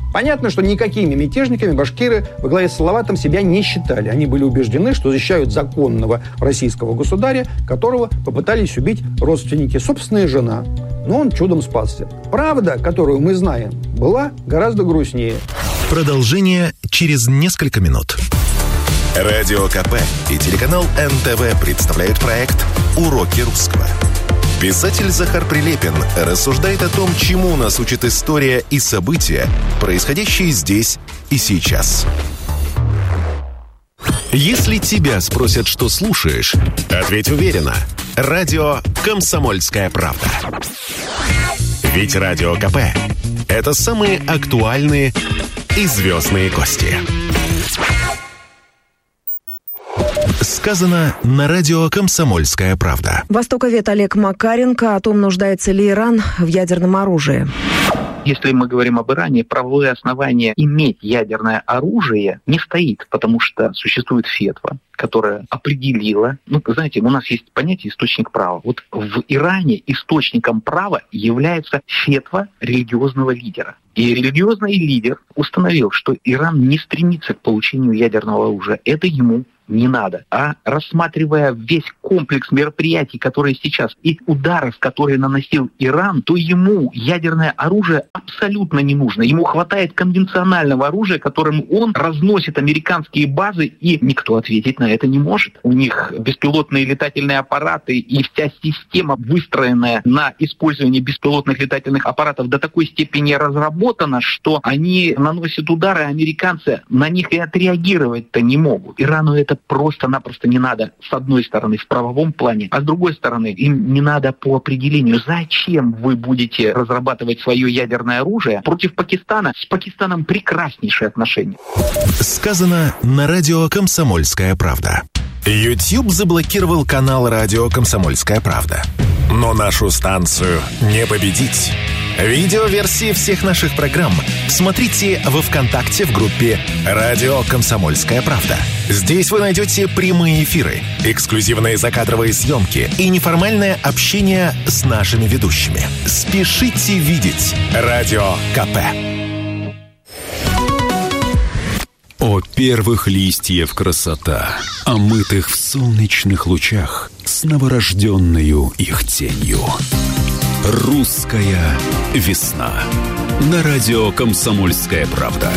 Понятно, что никакими мятежниками башкиры во главе с Салаватом себя не считали. Они были убеждены, что защищают законного российского государя, которого попытались убить родственники, собственная жена. Но он чудом спасся. Правда, которую мы знаем, была гораздо грустнее. Продолжение через несколько минут. Радио КП и телеканал эн тэ вэ представляют проект «Уроки русского». Писатель Захар Прилепин рассуждает о том, чему нас учит история и события, происходящие здесь и сейчас. Если тебя спросят, что слушаешь, ответь уверенно. Радио «Комсомольская правда». Ведь Радио КП – это самые актуальные и звездные гости. Сказано на радио «Комсомольская правда». Востоковед Олег Макаренко о том, нуждается ли Иран в ядерном оружии. Если мы говорим об Иране, правовое основание иметь ядерное оружие не стоит, потому что существует фетва, которая определила, ну, знаете, у нас есть понятие источник права. Вот в Иране источником права является фетва религиозного лидера. И религиозный лидер установил, что Иран не стремится к получению ядерного оружия. Это ему не надо. А рассматривая весь комплекс мероприятий, которые сейчас, и ударов, которые наносил Иран, то ему ядерное оружие абсолютно не нужно. Ему хватает конвенционального оружия, которым он разносит американские базы, и никто ответить на это не может. У них беспилотные летательные аппараты и вся система, выстроенная на использовании беспилотных летательных аппаратов, до такой степени разработана, что они наносят удары, а американцы на них и отреагировать-то не могут. Ирану это просто-напросто не надо, с одной стороны, в правовом плане, а с другой стороны, им не надо по определению. Зачем вы будете разрабатывать свое ядерное оружие против Пакистана? С Пакистаном прекраснейшие отношения. Сказано на радио «Комсомольская правда». YouTube заблокировал канал радио «Комсомольская правда». Но нашу станцию не победить. Видеоверсии всех наших программ смотрите во ВКонтакте в группе «Радио Комсомольская правда». Здесь вы найдете прямые эфиры, эксклюзивные закадровые съемки и неформальное общение с нашими ведущими. Спешите видеть Радио КП. О первых листьев красота, омытых в солнечных лучах с новорожденную их тенью. Русская весна. На радио «Комсомольская правда».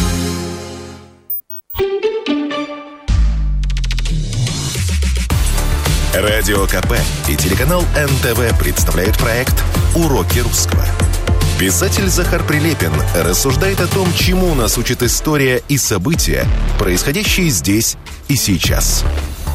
Радио КП и телеканал эн тэ вэ представляют проект «Уроки русского». Писатель Захар Прилепин рассуждает о том, чему нас учит история и события, происходящие здесь и сейчас.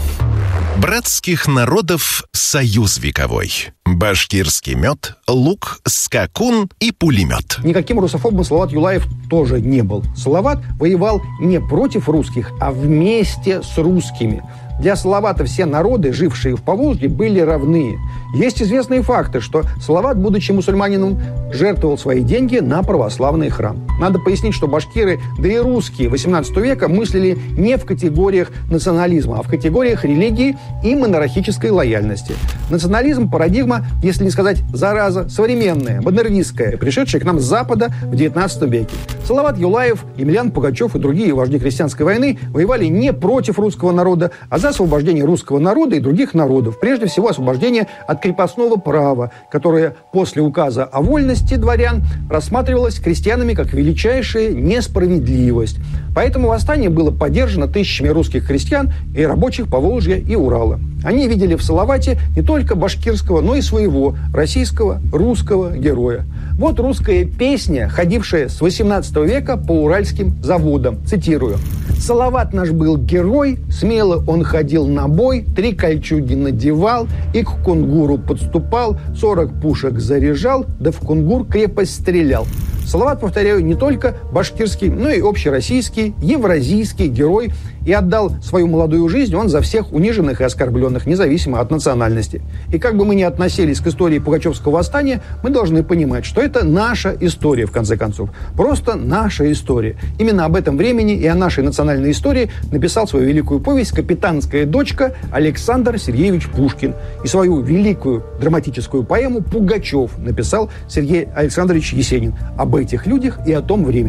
Братских народов союз вековой. Башкирский мед, лук, скакун и пулемет. Никаким русофобом Салават Юлаев тоже не был. Салават воевал не против русских, а вместе с русскими. Для Салавата все народы, жившие в Поволжье, были равны. Есть известные факты, что Салават, будучи мусульманином, жертвовал свои деньги на православный храм. Надо пояснить, что башкиры, да и русские восемнадцатого века мыслили не в категориях национализма, а в категориях религии и монархической лояльности. Национализм – парадигма, если не сказать зараза, современная, модернистская, пришедшая к нам с Запада в девятнадцатом веке. Салават Юлаев, Емельян Пугачев и другие вожди крестьянской войны воевали не против русского народа, а за освобождение русского народа и других народов. Прежде всего, освобождение от крепостного права, которое после указа о вольности дворян рассматривалось крестьянами как величайшая несправедливость. Поэтому восстание было поддержано тысячами русских крестьян и рабочих Поволжья и Урала. Они видели в Салавате не только башкирского, но и своего российского, русского героя. Вот русская песня, ходившая с восемнадцатого века по уральским заводам. Цитирую. «Салават наш был герой, смело он ходил на бой, три кольчуги надевал и к кунгуру подступал, сорок пушек заряжал, да в кунгур крепость стрелял». Салават, повторяю, не только башкирский, но и общероссийский, евразийский герой, и отдал свою молодую жизнь он за всех униженных и оскорбленных, независимо от национальности. И как бы мы ни относились к истории Пугачевского восстания, мы должны понимать, что это наша история, в конце концов. Просто наша история. Именно об этом времени и о нашей национальной истории написал свою великую повесть «Капитанская дочка» Александр Сергеевич Пушкин. И свою великую драматическую поэму «Пугачев» написал Сергей Александрович Есенин. Об этих людях и о том времени.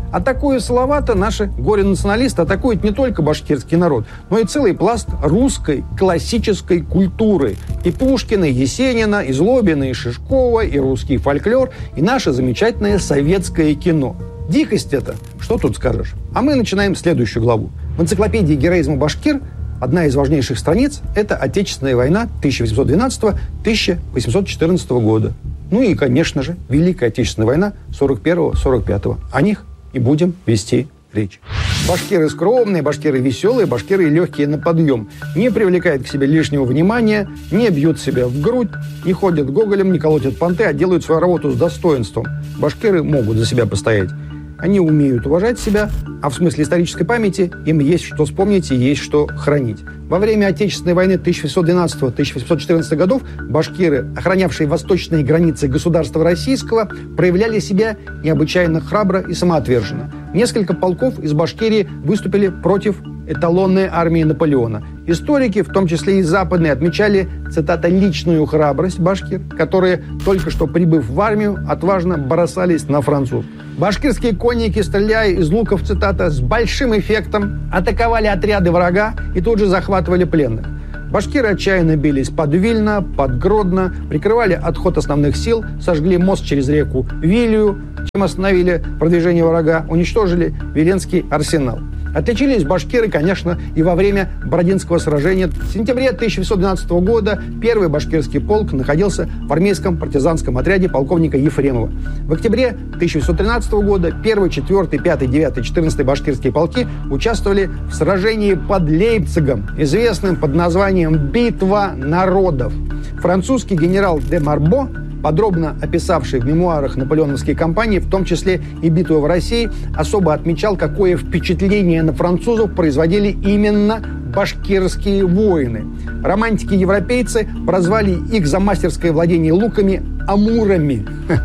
Атакуя Салавата, наши горе-националисты атакуют не только башкирский народ, но и целый пласт русской классической культуры. И Пушкина, и Есенина, и Злобина, и Шишкова, и русский фольклор, и наше замечательное советское кино. Дикость это, что тут скажешь? А мы начинаем следующую главу. В энциклопедии героизма башкир одна из важнейших страниц – это Отечественная война тысяча восемьсот двенадцатого — тысяча восемьсот четырнадцатого года. Ну и, конечно же, Великая Отечественная война сорок первого — сорок пятого. О них и будем вести речь. Башкиры скромные, башкиры веселые, башкиры легкие на подъем. Не привлекают к себе лишнего внимания, не бьют себя в грудь, не ходят гоголем, не колотят понты, а делают свою работу с достоинством. Башкиры могут за себя постоять. Они умеют уважать себя, а в смысле исторической памяти им есть что вспомнить и есть что хранить. Во время Отечественной войны тысяча восемьсот двенадцатого — тысяча восемьсот четырнадцатого годов башкиры, охранявшие восточные границы государства российского, проявляли себя необычайно храбро и самоотверженно. Несколько полков из Башкирии выступили против эталонной армии Наполеона. Историки, в том числе и западные, отмечали, цитата, «личную храбрость башкир, которые, только что прибыв в армию, отважно бросались на француз». Башкирские конники, стреляя из луков, цитата, «с большим эффектом атаковали отряды врага и тут же захватывали пленных». Башкиры отчаянно бились под Вильно, под Гродно, прикрывали отход основных сил, сожгли мост через реку Вилью, чем остановили продвижение врага, уничтожили Виленский арсенал. Отличились башкиры, конечно, и во время Бородинского сражения. В сентябре тысяча восемьсот двенадцатого года первый башкирский полк находился в армейском партизанском отряде полковника Ефремова. В октябре тысяча восемьсот тринадцатого года первый, четвёртый, пятый, девятый, четырнадцатый башкирские полки участвовали в сражении под Лейпцигом, известным под названием «Битва народов». Французский генерал де Марбо, подробно описавший в мемуарах наполеоновские кампании, в том числе и битву в России, особо отмечал, какое впечатление на французов производили именно башкирские воины. Романтики-европейцы прозвали их за мастерское владение луками «амурами»,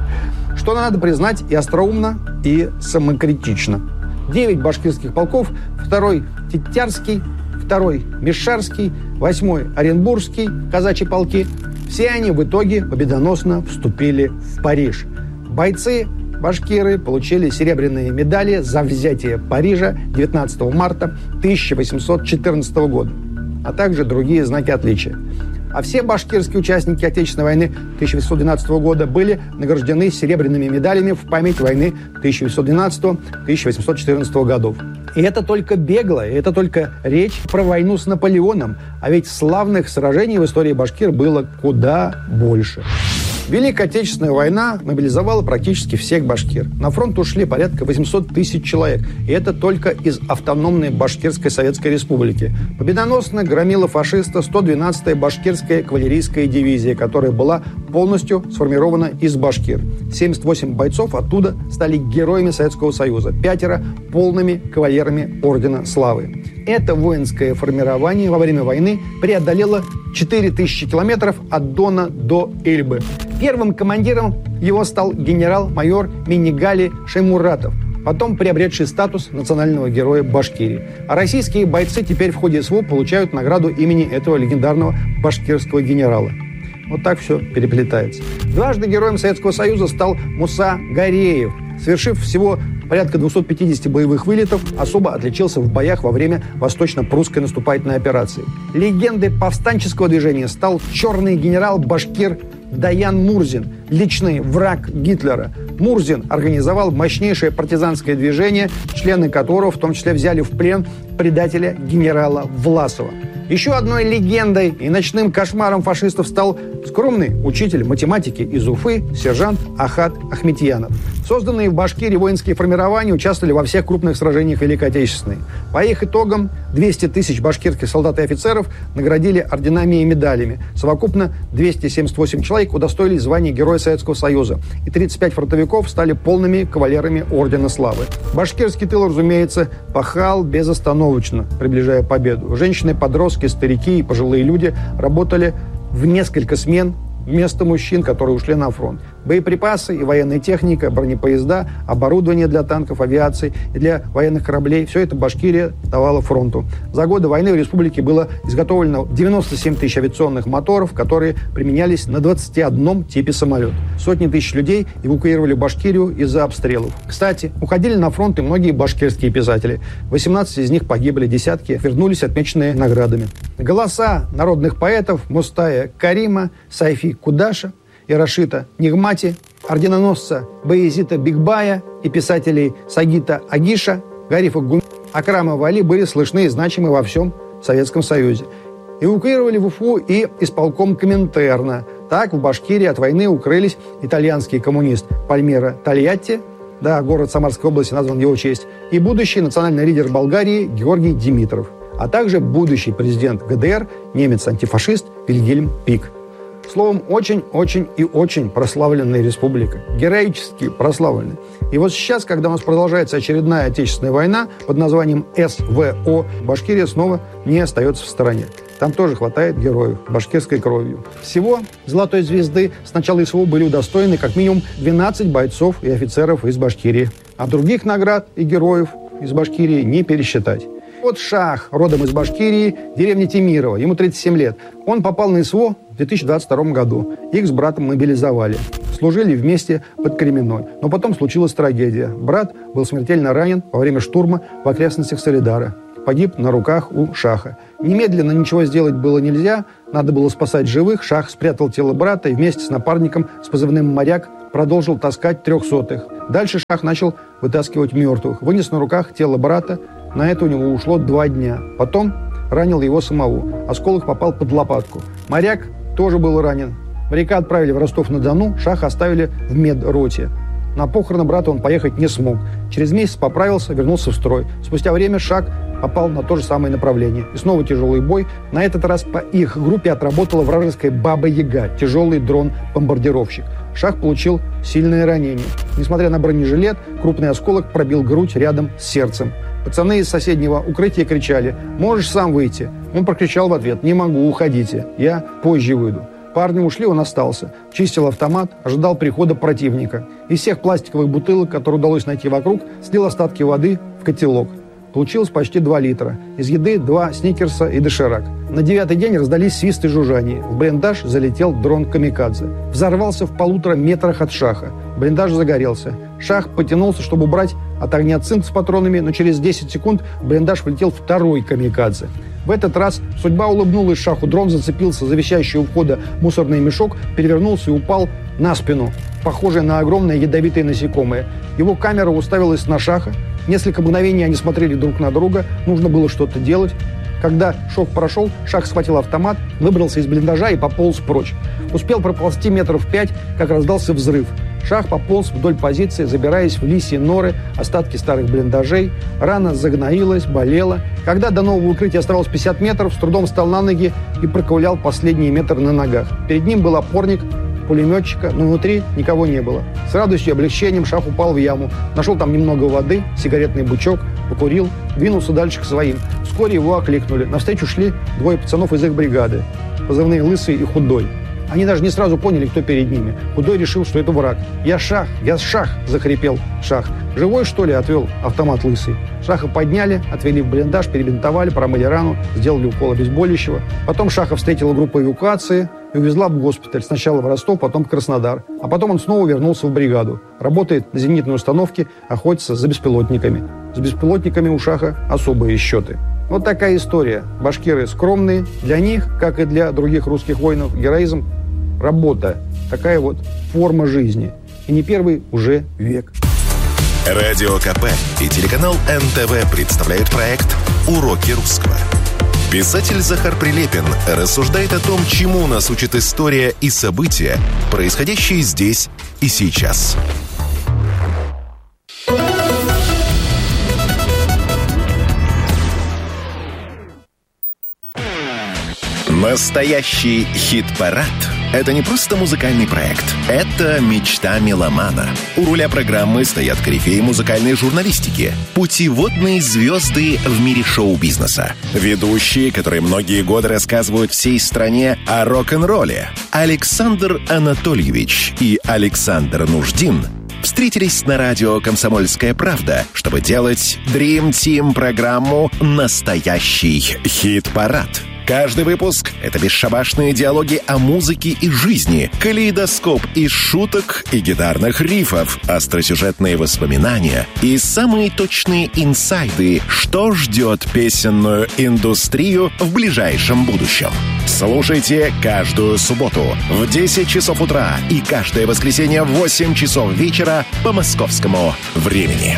что надо признать и остроумно, и самокритично. Девять башкирских полков, второй Тетярский, второй Мешарский, восьмой Оренбургский, казачьи полки, все они в итоге победоносно вступили в Париж. Бойцы, башкиры, получили серебряные медали за взятие Парижа девятнадцатого марта тысяча восемьсот четырнадцатого года, а также другие знаки отличия. А все башкирские участники Отечественной войны тысяча восемьсот двенадцатого года были награждены серебряными медалями в память войны тысяча восемьсот двенадцатого — тысяча восемьсот четырнадцатого годов. И это только бегло, и это только речь про войну с Наполеоном, а ведь славных сражений в истории башкир было куда больше. Великая Отечественная война мобилизовала практически всех башкир. На фронт ушли порядка восемьсот тысяч человек. И это только из автономной Башкирской Советской Республики. Победоносно громила фашиста сто двенадцатая башкирская кавалерийская дивизия, которая была полностью сформирована из башкир. семьдесят восемь бойцов оттуда стали героями Советского Союза. Пятеро – полными кавалерами Ордена Славы. Это воинское формирование во время войны преодолело четыре тысячи километров от Дона до Эльбы. Первым командиром его стал генерал-майор Минигали Шаймуратов, потом приобретший статус национального героя Башкирии. А российские бойцы теперь в ходе СВО получают награду имени этого легендарного башкирского генерала. Вот так все переплетается. Дважды героем Советского Союза стал Муса Гареев. Совершив всего порядка двухсот пятидесяти боевых вылетов, особо отличился в боях во время восточно-прусской наступательной операции. Легендой повстанческого движения стал черный генерал башкир Даян Мурзин, личный враг Гитлера. Мурзин организовал мощнейшее партизанское движение, члены которого в том числе взяли в плен предателя генерала Власова. Еще одной легендой и ночным кошмаром фашистов стал скромный учитель математики из Уфы сержант Ахат Ахметьянов. Созданные в Башкирии воинские формирования участвовали во всех крупных сражениях Великой Отечественной. По их итогам двести тысяч башкирских солдат и офицеров наградили орденами и медалями. Совокупно двести семьдесят восемь человек удостоились звания Героя Советского Союза, и тридцать пять фронтовиков стали полными кавалерами Ордена Славы. Башкирский тыл, разумеется, пахал безостановочно, приближая победу. Женщины, подростки, старики и пожилые люди работали в несколько смен вместо мужчин, которые ушли на фронт. Боеприпасы и военная техника, бронепоезда, оборудование для танков, авиации и для военных кораблей – все это Башкирия давала фронту. За годы войны в республике было изготовлено девяносто семь тысяч авиационных моторов, которые применялись на двадцати одном типе самолет. Сотни тысяч людей эвакуировали Башкирию из-за обстрелов. Кстати, уходили на фронт и многие башкирские писатели. восемнадцать из них погибли, десятки вернулись отмеченные наградами. Голоса народных поэтов Мустая Карима, Сайфи Кудаша и Рашита Нигмати, орденоносца Баязита Бигбая и писателей Сагита Агиша, Гарифа Гум, Акрама Вали были слышны и значимы во всем Советском Союзе. Эвакуировали в Уфу и исполком Коминтерна. Так в Башкирии от войны укрылись итальянский коммунист Пальмиро Тольятти, да, город Самарской области назван в его честь, и будущий национальный лидер Болгарии Георгий Димитров, а также будущий президент ГДР, немец-антифашист Вильгельм Пик. Словом, очень-очень и очень прославленная республика. Героически прославленная. И вот сейчас, когда у нас продолжается очередная отечественная война под названием СВО, Башкирия снова не остается в стороне. Там тоже хватает героев башкирской кровью. Всего «Золотой звезды» с начала СВО были удостоены как минимум двенадцать бойцов и офицеров из Башкирии. А других наград и героев из Башкирии не пересчитать. Вот Шах, родом из Башкирии, деревня Темирово, ему тридцать семь лет. Он попал на СВО в две тысячи двадцать втором году. Их с братом мобилизовали. Служили вместе под Кременной. Но потом случилась трагедия. Брат был смертельно ранен во время штурма в окрестностях Солидара. Погиб на руках у Шаха. Немедленно ничего сделать было нельзя. Надо было спасать живых. Шах спрятал тело брата и вместе с напарником с позывным «Моряк» продолжил таскать трехсотых. Дальше Шах начал вытаскивать мертвых. Вынес на руках тело брата. На это у него ушло два дня. Потом ранил его самого. Осколок попал под лопатку. Моряк тоже был ранен. Моряка отправили в Ростов-на-Дону, Шаха оставили в медроте. На похороны брата он поехать не смог. Через месяц поправился, вернулся в строй. Спустя время Шах попал на то же самое направление. И снова тяжелый бой. На этот раз по их группе отработала вражеская «Баба-Яга», тяжелый дрон-бомбардировщик. Шах получил сильное ранение. Несмотря на бронежилет, крупный осколок пробил грудь рядом с сердцем. Пацаны из соседнего укрытия кричали: «Можешь сам выйти?» Он прокричал в ответ: «Не могу, уходите, я позже выйду». Парни ушли, он остался. Чистил автомат, ожидал прихода противника. Из всех пластиковых бутылок, которые удалось найти вокруг, слил остатки воды в котелок. Получилось почти два литра. Из еды два сникерса и доширак. На девятый день раздались свист и жужжание. В блиндаж залетел дрон «Камикадзе». Взорвался в полутора метрах от Шаха. Блиндаж загорелся. Шах потянулся, чтобы убрать от огня цинк с патронами, но через десять секунд в блиндаж влетел второй «Камикадзе». В этот раз судьба улыбнулась Шаху. Дрон зацепился за висящий у входа мусорный мешок, перевернулся и упал на спину, похожий на огромное ядовитое насекомое. Его камера уставилась на Шаха. Несколько мгновений они смотрели друг на друга. Нужно было что-то делать. Когда шок прошел, Шах схватил автомат, выбрался из блиндажа и пополз прочь. Успел проползти метров пять, как раздался взрыв. Шах пополз вдоль позиции, забираясь в лисьи норы, остатки старых блиндажей. Рана загноилась, болела. Когда до нового укрытия оставалось пятьдесят метров, с трудом встал на ноги и проковылял последние метры на ногах. Перед ним был опорник пулеметчика, но внутри никого не было. С радостью и облегчением Шах упал в яму. Нашел там немного воды, сигаретный бычок, покурил, двинулся дальше к своим. Вскоре его окликнули. Навстречу шли двое пацанов из их бригады. Позывные «Лысый» и «Худой». Они даже не сразу поняли, кто перед ними. Худой решил, что это враг. «Я Шах! Я Шах!» – захрипел Шах. «Живой, что ли?» – отвел автомат Лысый. Шаха подняли, отвели в блиндаж, перебинтовали, промыли рану, сделали укол обезболивающего. Потом Шаха встретила группа эвакуации и увезла в госпиталь. Сначала в Ростов, потом в Краснодар. А потом он снова вернулся в бригаду. Работает на зенитной установке, охотится за беспилотниками. С беспилотниками у Шаха особые счеты. Вот такая история. Башкиры скромные. Для них, как и для других русских воинов, героизм – работа. Такая вот форма жизни. И не первый уже век. Радио КП и телеканал эн тэ вэ представляют проект «Уроки русского». Писатель Захар Прилепин рассуждает о том, чему нас учит история и события, происходящие здесь и сейчас. Настоящий хит-парад Это не просто музыкальный проект. Это мечта меломана. У руля программы стоят корифеи музыкальной журналистики. Путеводные звезды в мире шоу-бизнеса. Ведущие, которые многие годы рассказывают всей стране о рок-н-ролле. Александр Анатольевич и Александр Нуждин встретились на радио «Комсомольская правда», чтобы делать Dream Team программу «Настоящий хит-парад». Каждый выпуск — это бесшабашные диалоги о музыке и жизни, калейдоскоп из шуток и гитарных рифов, остросюжетные воспоминания и самые точные инсайды, что ждет песенную индустрию в ближайшем будущем. Слушайте каждую субботу в десять часов утра и каждое воскресенье в восемь часов вечера по московскому времени.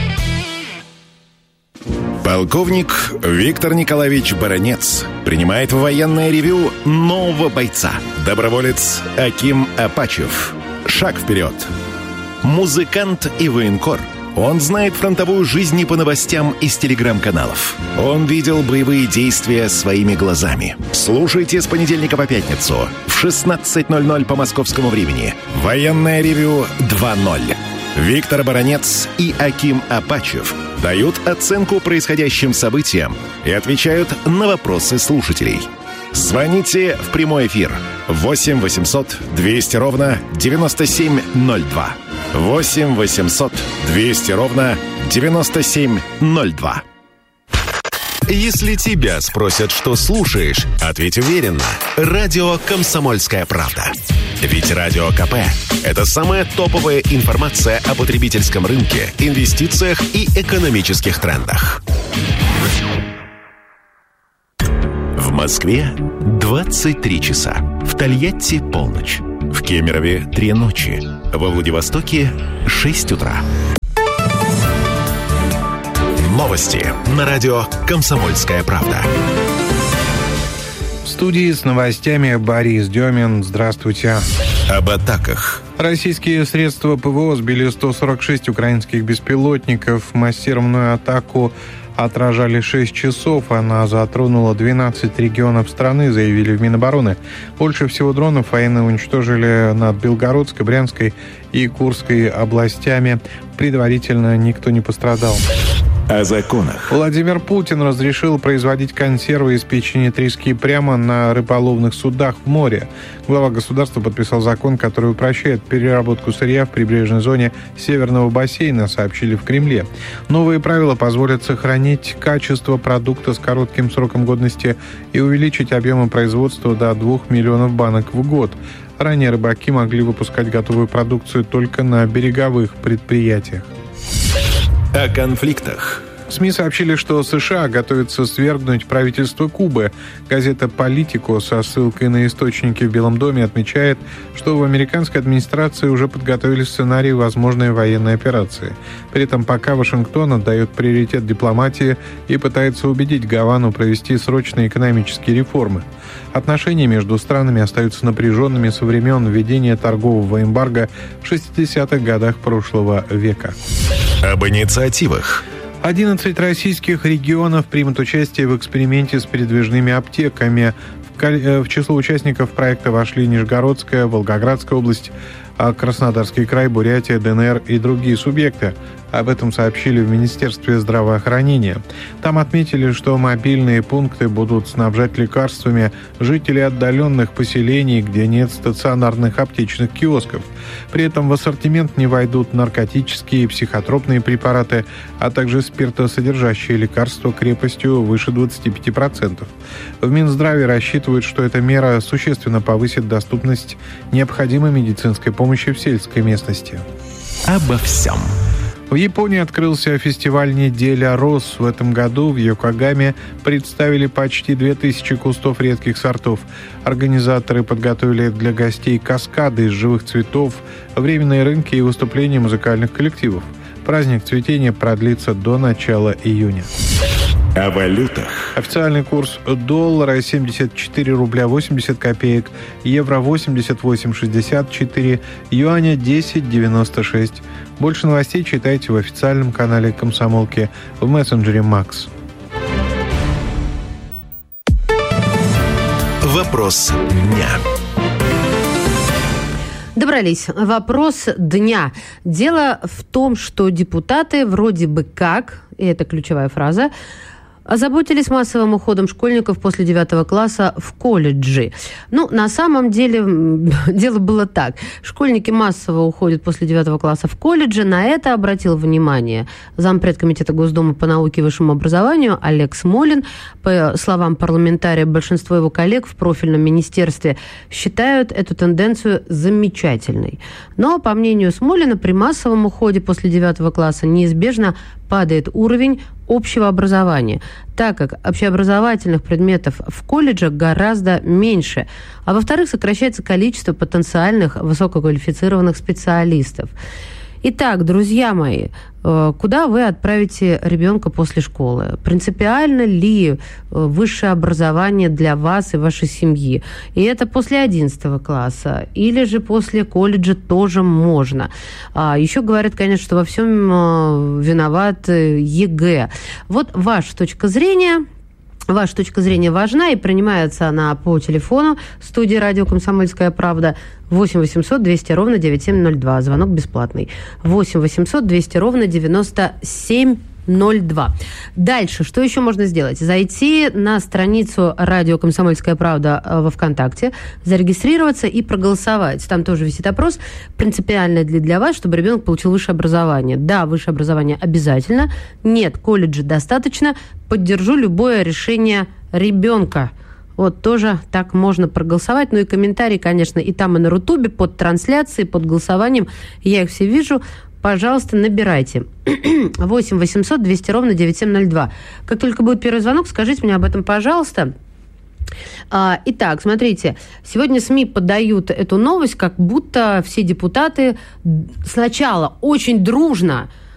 Полковник Виктор Николаевич Баранец принимает в военное ревью нового бойца. Доброволец Аким Апачев. Шаг вперед. Музыкант и военкор. Он знает фронтовую жизнь не по новостям из телеграм-каналов. Он видел боевые действия своими глазами. Слушайте с понедельника по пятницу в шестнадцать ноль ноль по московскому времени. Военное ревью два ноль. Виктор Баранец и Аким Апачев дают оценку происходящим событиям и отвечают на вопросы слушателей. Звоните в прямой эфир восемь восемьсот двести ровно девяносто семь ноль два. восемь восемьсот двести ровно девяносто семь ноль два. Если тебя спросят, что слушаешь, ответь уверенно. Радио «Комсомольская правда». Ведь Радио КП – это самая топовая информация о потребительском рынке, инвестициях и экономических трендах. В Москве двадцать три часа. В Тольятти – полночь. В Кемерове – три ночи. Во Владивостоке – шесть утра. Новости на радио «Комсомольская правда». В студии с новостями Борис Демин. Здравствуйте. Об атаках. Российские средства ПВО сбили сто сорок шесть украинских беспилотников. Массированную атаку отражали шесть часов. Она затронула двенадцать регионов страны, заявили в Минобороны. Больше всего дронов военные уничтожили над Белгородской, Брянской и Курской областями. Предварительно никто не пострадал. О законах. Владимир Путин разрешил производить консервы из печени трески прямо на рыболовных судах в море. Глава государства подписал закон, который упрощает переработку сырья в прибрежной зоне Северного бассейна, сообщили в Кремле. Новые правила позволят сохранить качество продукта с коротким сроком годности и увеличить объемы производства до двух миллионов банок в год. Ранее рыбаки могли выпускать готовую продукцию только на береговых предприятиях. О конфликтах. СМИ сообщили, что США готовятся свергнуть правительство Кубы. Газета «Политико» со ссылкой на источники в Белом доме отмечает, что в американской администрации уже подготовили сценарий возможной военной операции. При этом пока Вашингтон отдает приоритет дипломатии и пытается убедить Гавану провести срочные экономические реформы. Отношения между странами остаются напряженными со времен введения торгового эмбарго в шестидесятых годах прошлого века. Об инициативах. одиннадцать российских регионов примут участие в эксперименте с передвижными аптеками. В число участников проекта вошли Нижегородская, Волгоградская область, Краснодарский край, Бурятия, ДНР и другие субъекты. Об этом сообщили в Министерстве здравоохранения. Там отметили, что мобильные пункты будут снабжать лекарствами жителей отдаленных поселений, где нет стационарных аптечных киосков. При этом в ассортимент не войдут наркотические и психотропные препараты, а также спиртосодержащие лекарства крепостью выше двадцати пяти процентов. В Минздраве рассчитывают, что эта мера существенно повысит доступность необходимой медицинской помощи в сельской местности. Обо всем. В Японии открылся фестиваль «Неделя роз». В этом году в Йокогаме представили почти две тысячи кустов редких сортов. Организаторы подготовили для гостей каскады из живых цветов, временные рынки и выступления музыкальных коллективов. Праздник цветения продлится до начала июня. О валютах. Официальный курс доллара семьдесят четыре рубля восемьдесят копеек, евро восемьдесят восемь шестьдесят четыре, юаня десять девяносто шесть. Больше новостей читайте в официальном канале «Комсомолки» в мессенджере «Макс». Вопрос дня. Добрались. Вопрос дня. Дело в том, что депутаты вроде бы как, и это ключевая фраза, озаботились массовым уходом школьников после девятого класса в колледжи. Ну, на самом деле, дело было так. Школьники массово уходят после девятого класса в колледжи. На это обратил внимание зампред комитета Госдумы по науке и высшему образованию Олег Смолин. По словам парламентария, большинство его коллег в профильном министерстве считают эту тенденцию замечательной. Но, по мнению Смолина, при массовом уходе после девятого класса неизбежно падает уровень общего образования, так как общеобразовательных предметов в колледжах гораздо меньше. А во-вторых, сокращается количество потенциальных высококвалифицированных специалистов. Итак, друзья мои, куда вы отправите ребенка после школы? Принципиально ли высшее образование для вас и вашей семьи? И это после одиннадцатого класса? Или же после колледжа тоже можно? А еще говорят, конечно, что во всем виноват ЕГЭ. Вот ваша точка зрения... Ваша точка зрения важна, и принимается она по телефону студии радио «Комсомольская правда» восемь восемьсот двести ровно девяносто семь ноль два. Звонок бесплатный. восемь восемьсот двести ровно девяносто семь ноль два. Дальше, что еще можно сделать? Зайти на страницу радио «Комсомольская правда» во ВКонтакте, зарегистрироваться и проголосовать. Там тоже висит опрос, принципиально ли для вас, чтобы ребенок получил высшее образование. Да, высшее образование обязательно. Нет, колледжа достаточно. Поддержу любое решение ребенка. Вот тоже так можно проголосовать. Ну и комментарии, конечно, и там, и на Рутубе, под трансляцией, под голосованием. Я их все вижу. Пожалуйста, набирайте. восемь восемьсот двести ровно девяносто семь ноль два. Как только будет первый звонок, скажите мне об этом, пожалуйста. Итак, смотрите, сегодня СМИ подают эту новость, как будто все депутаты сначала очень дружно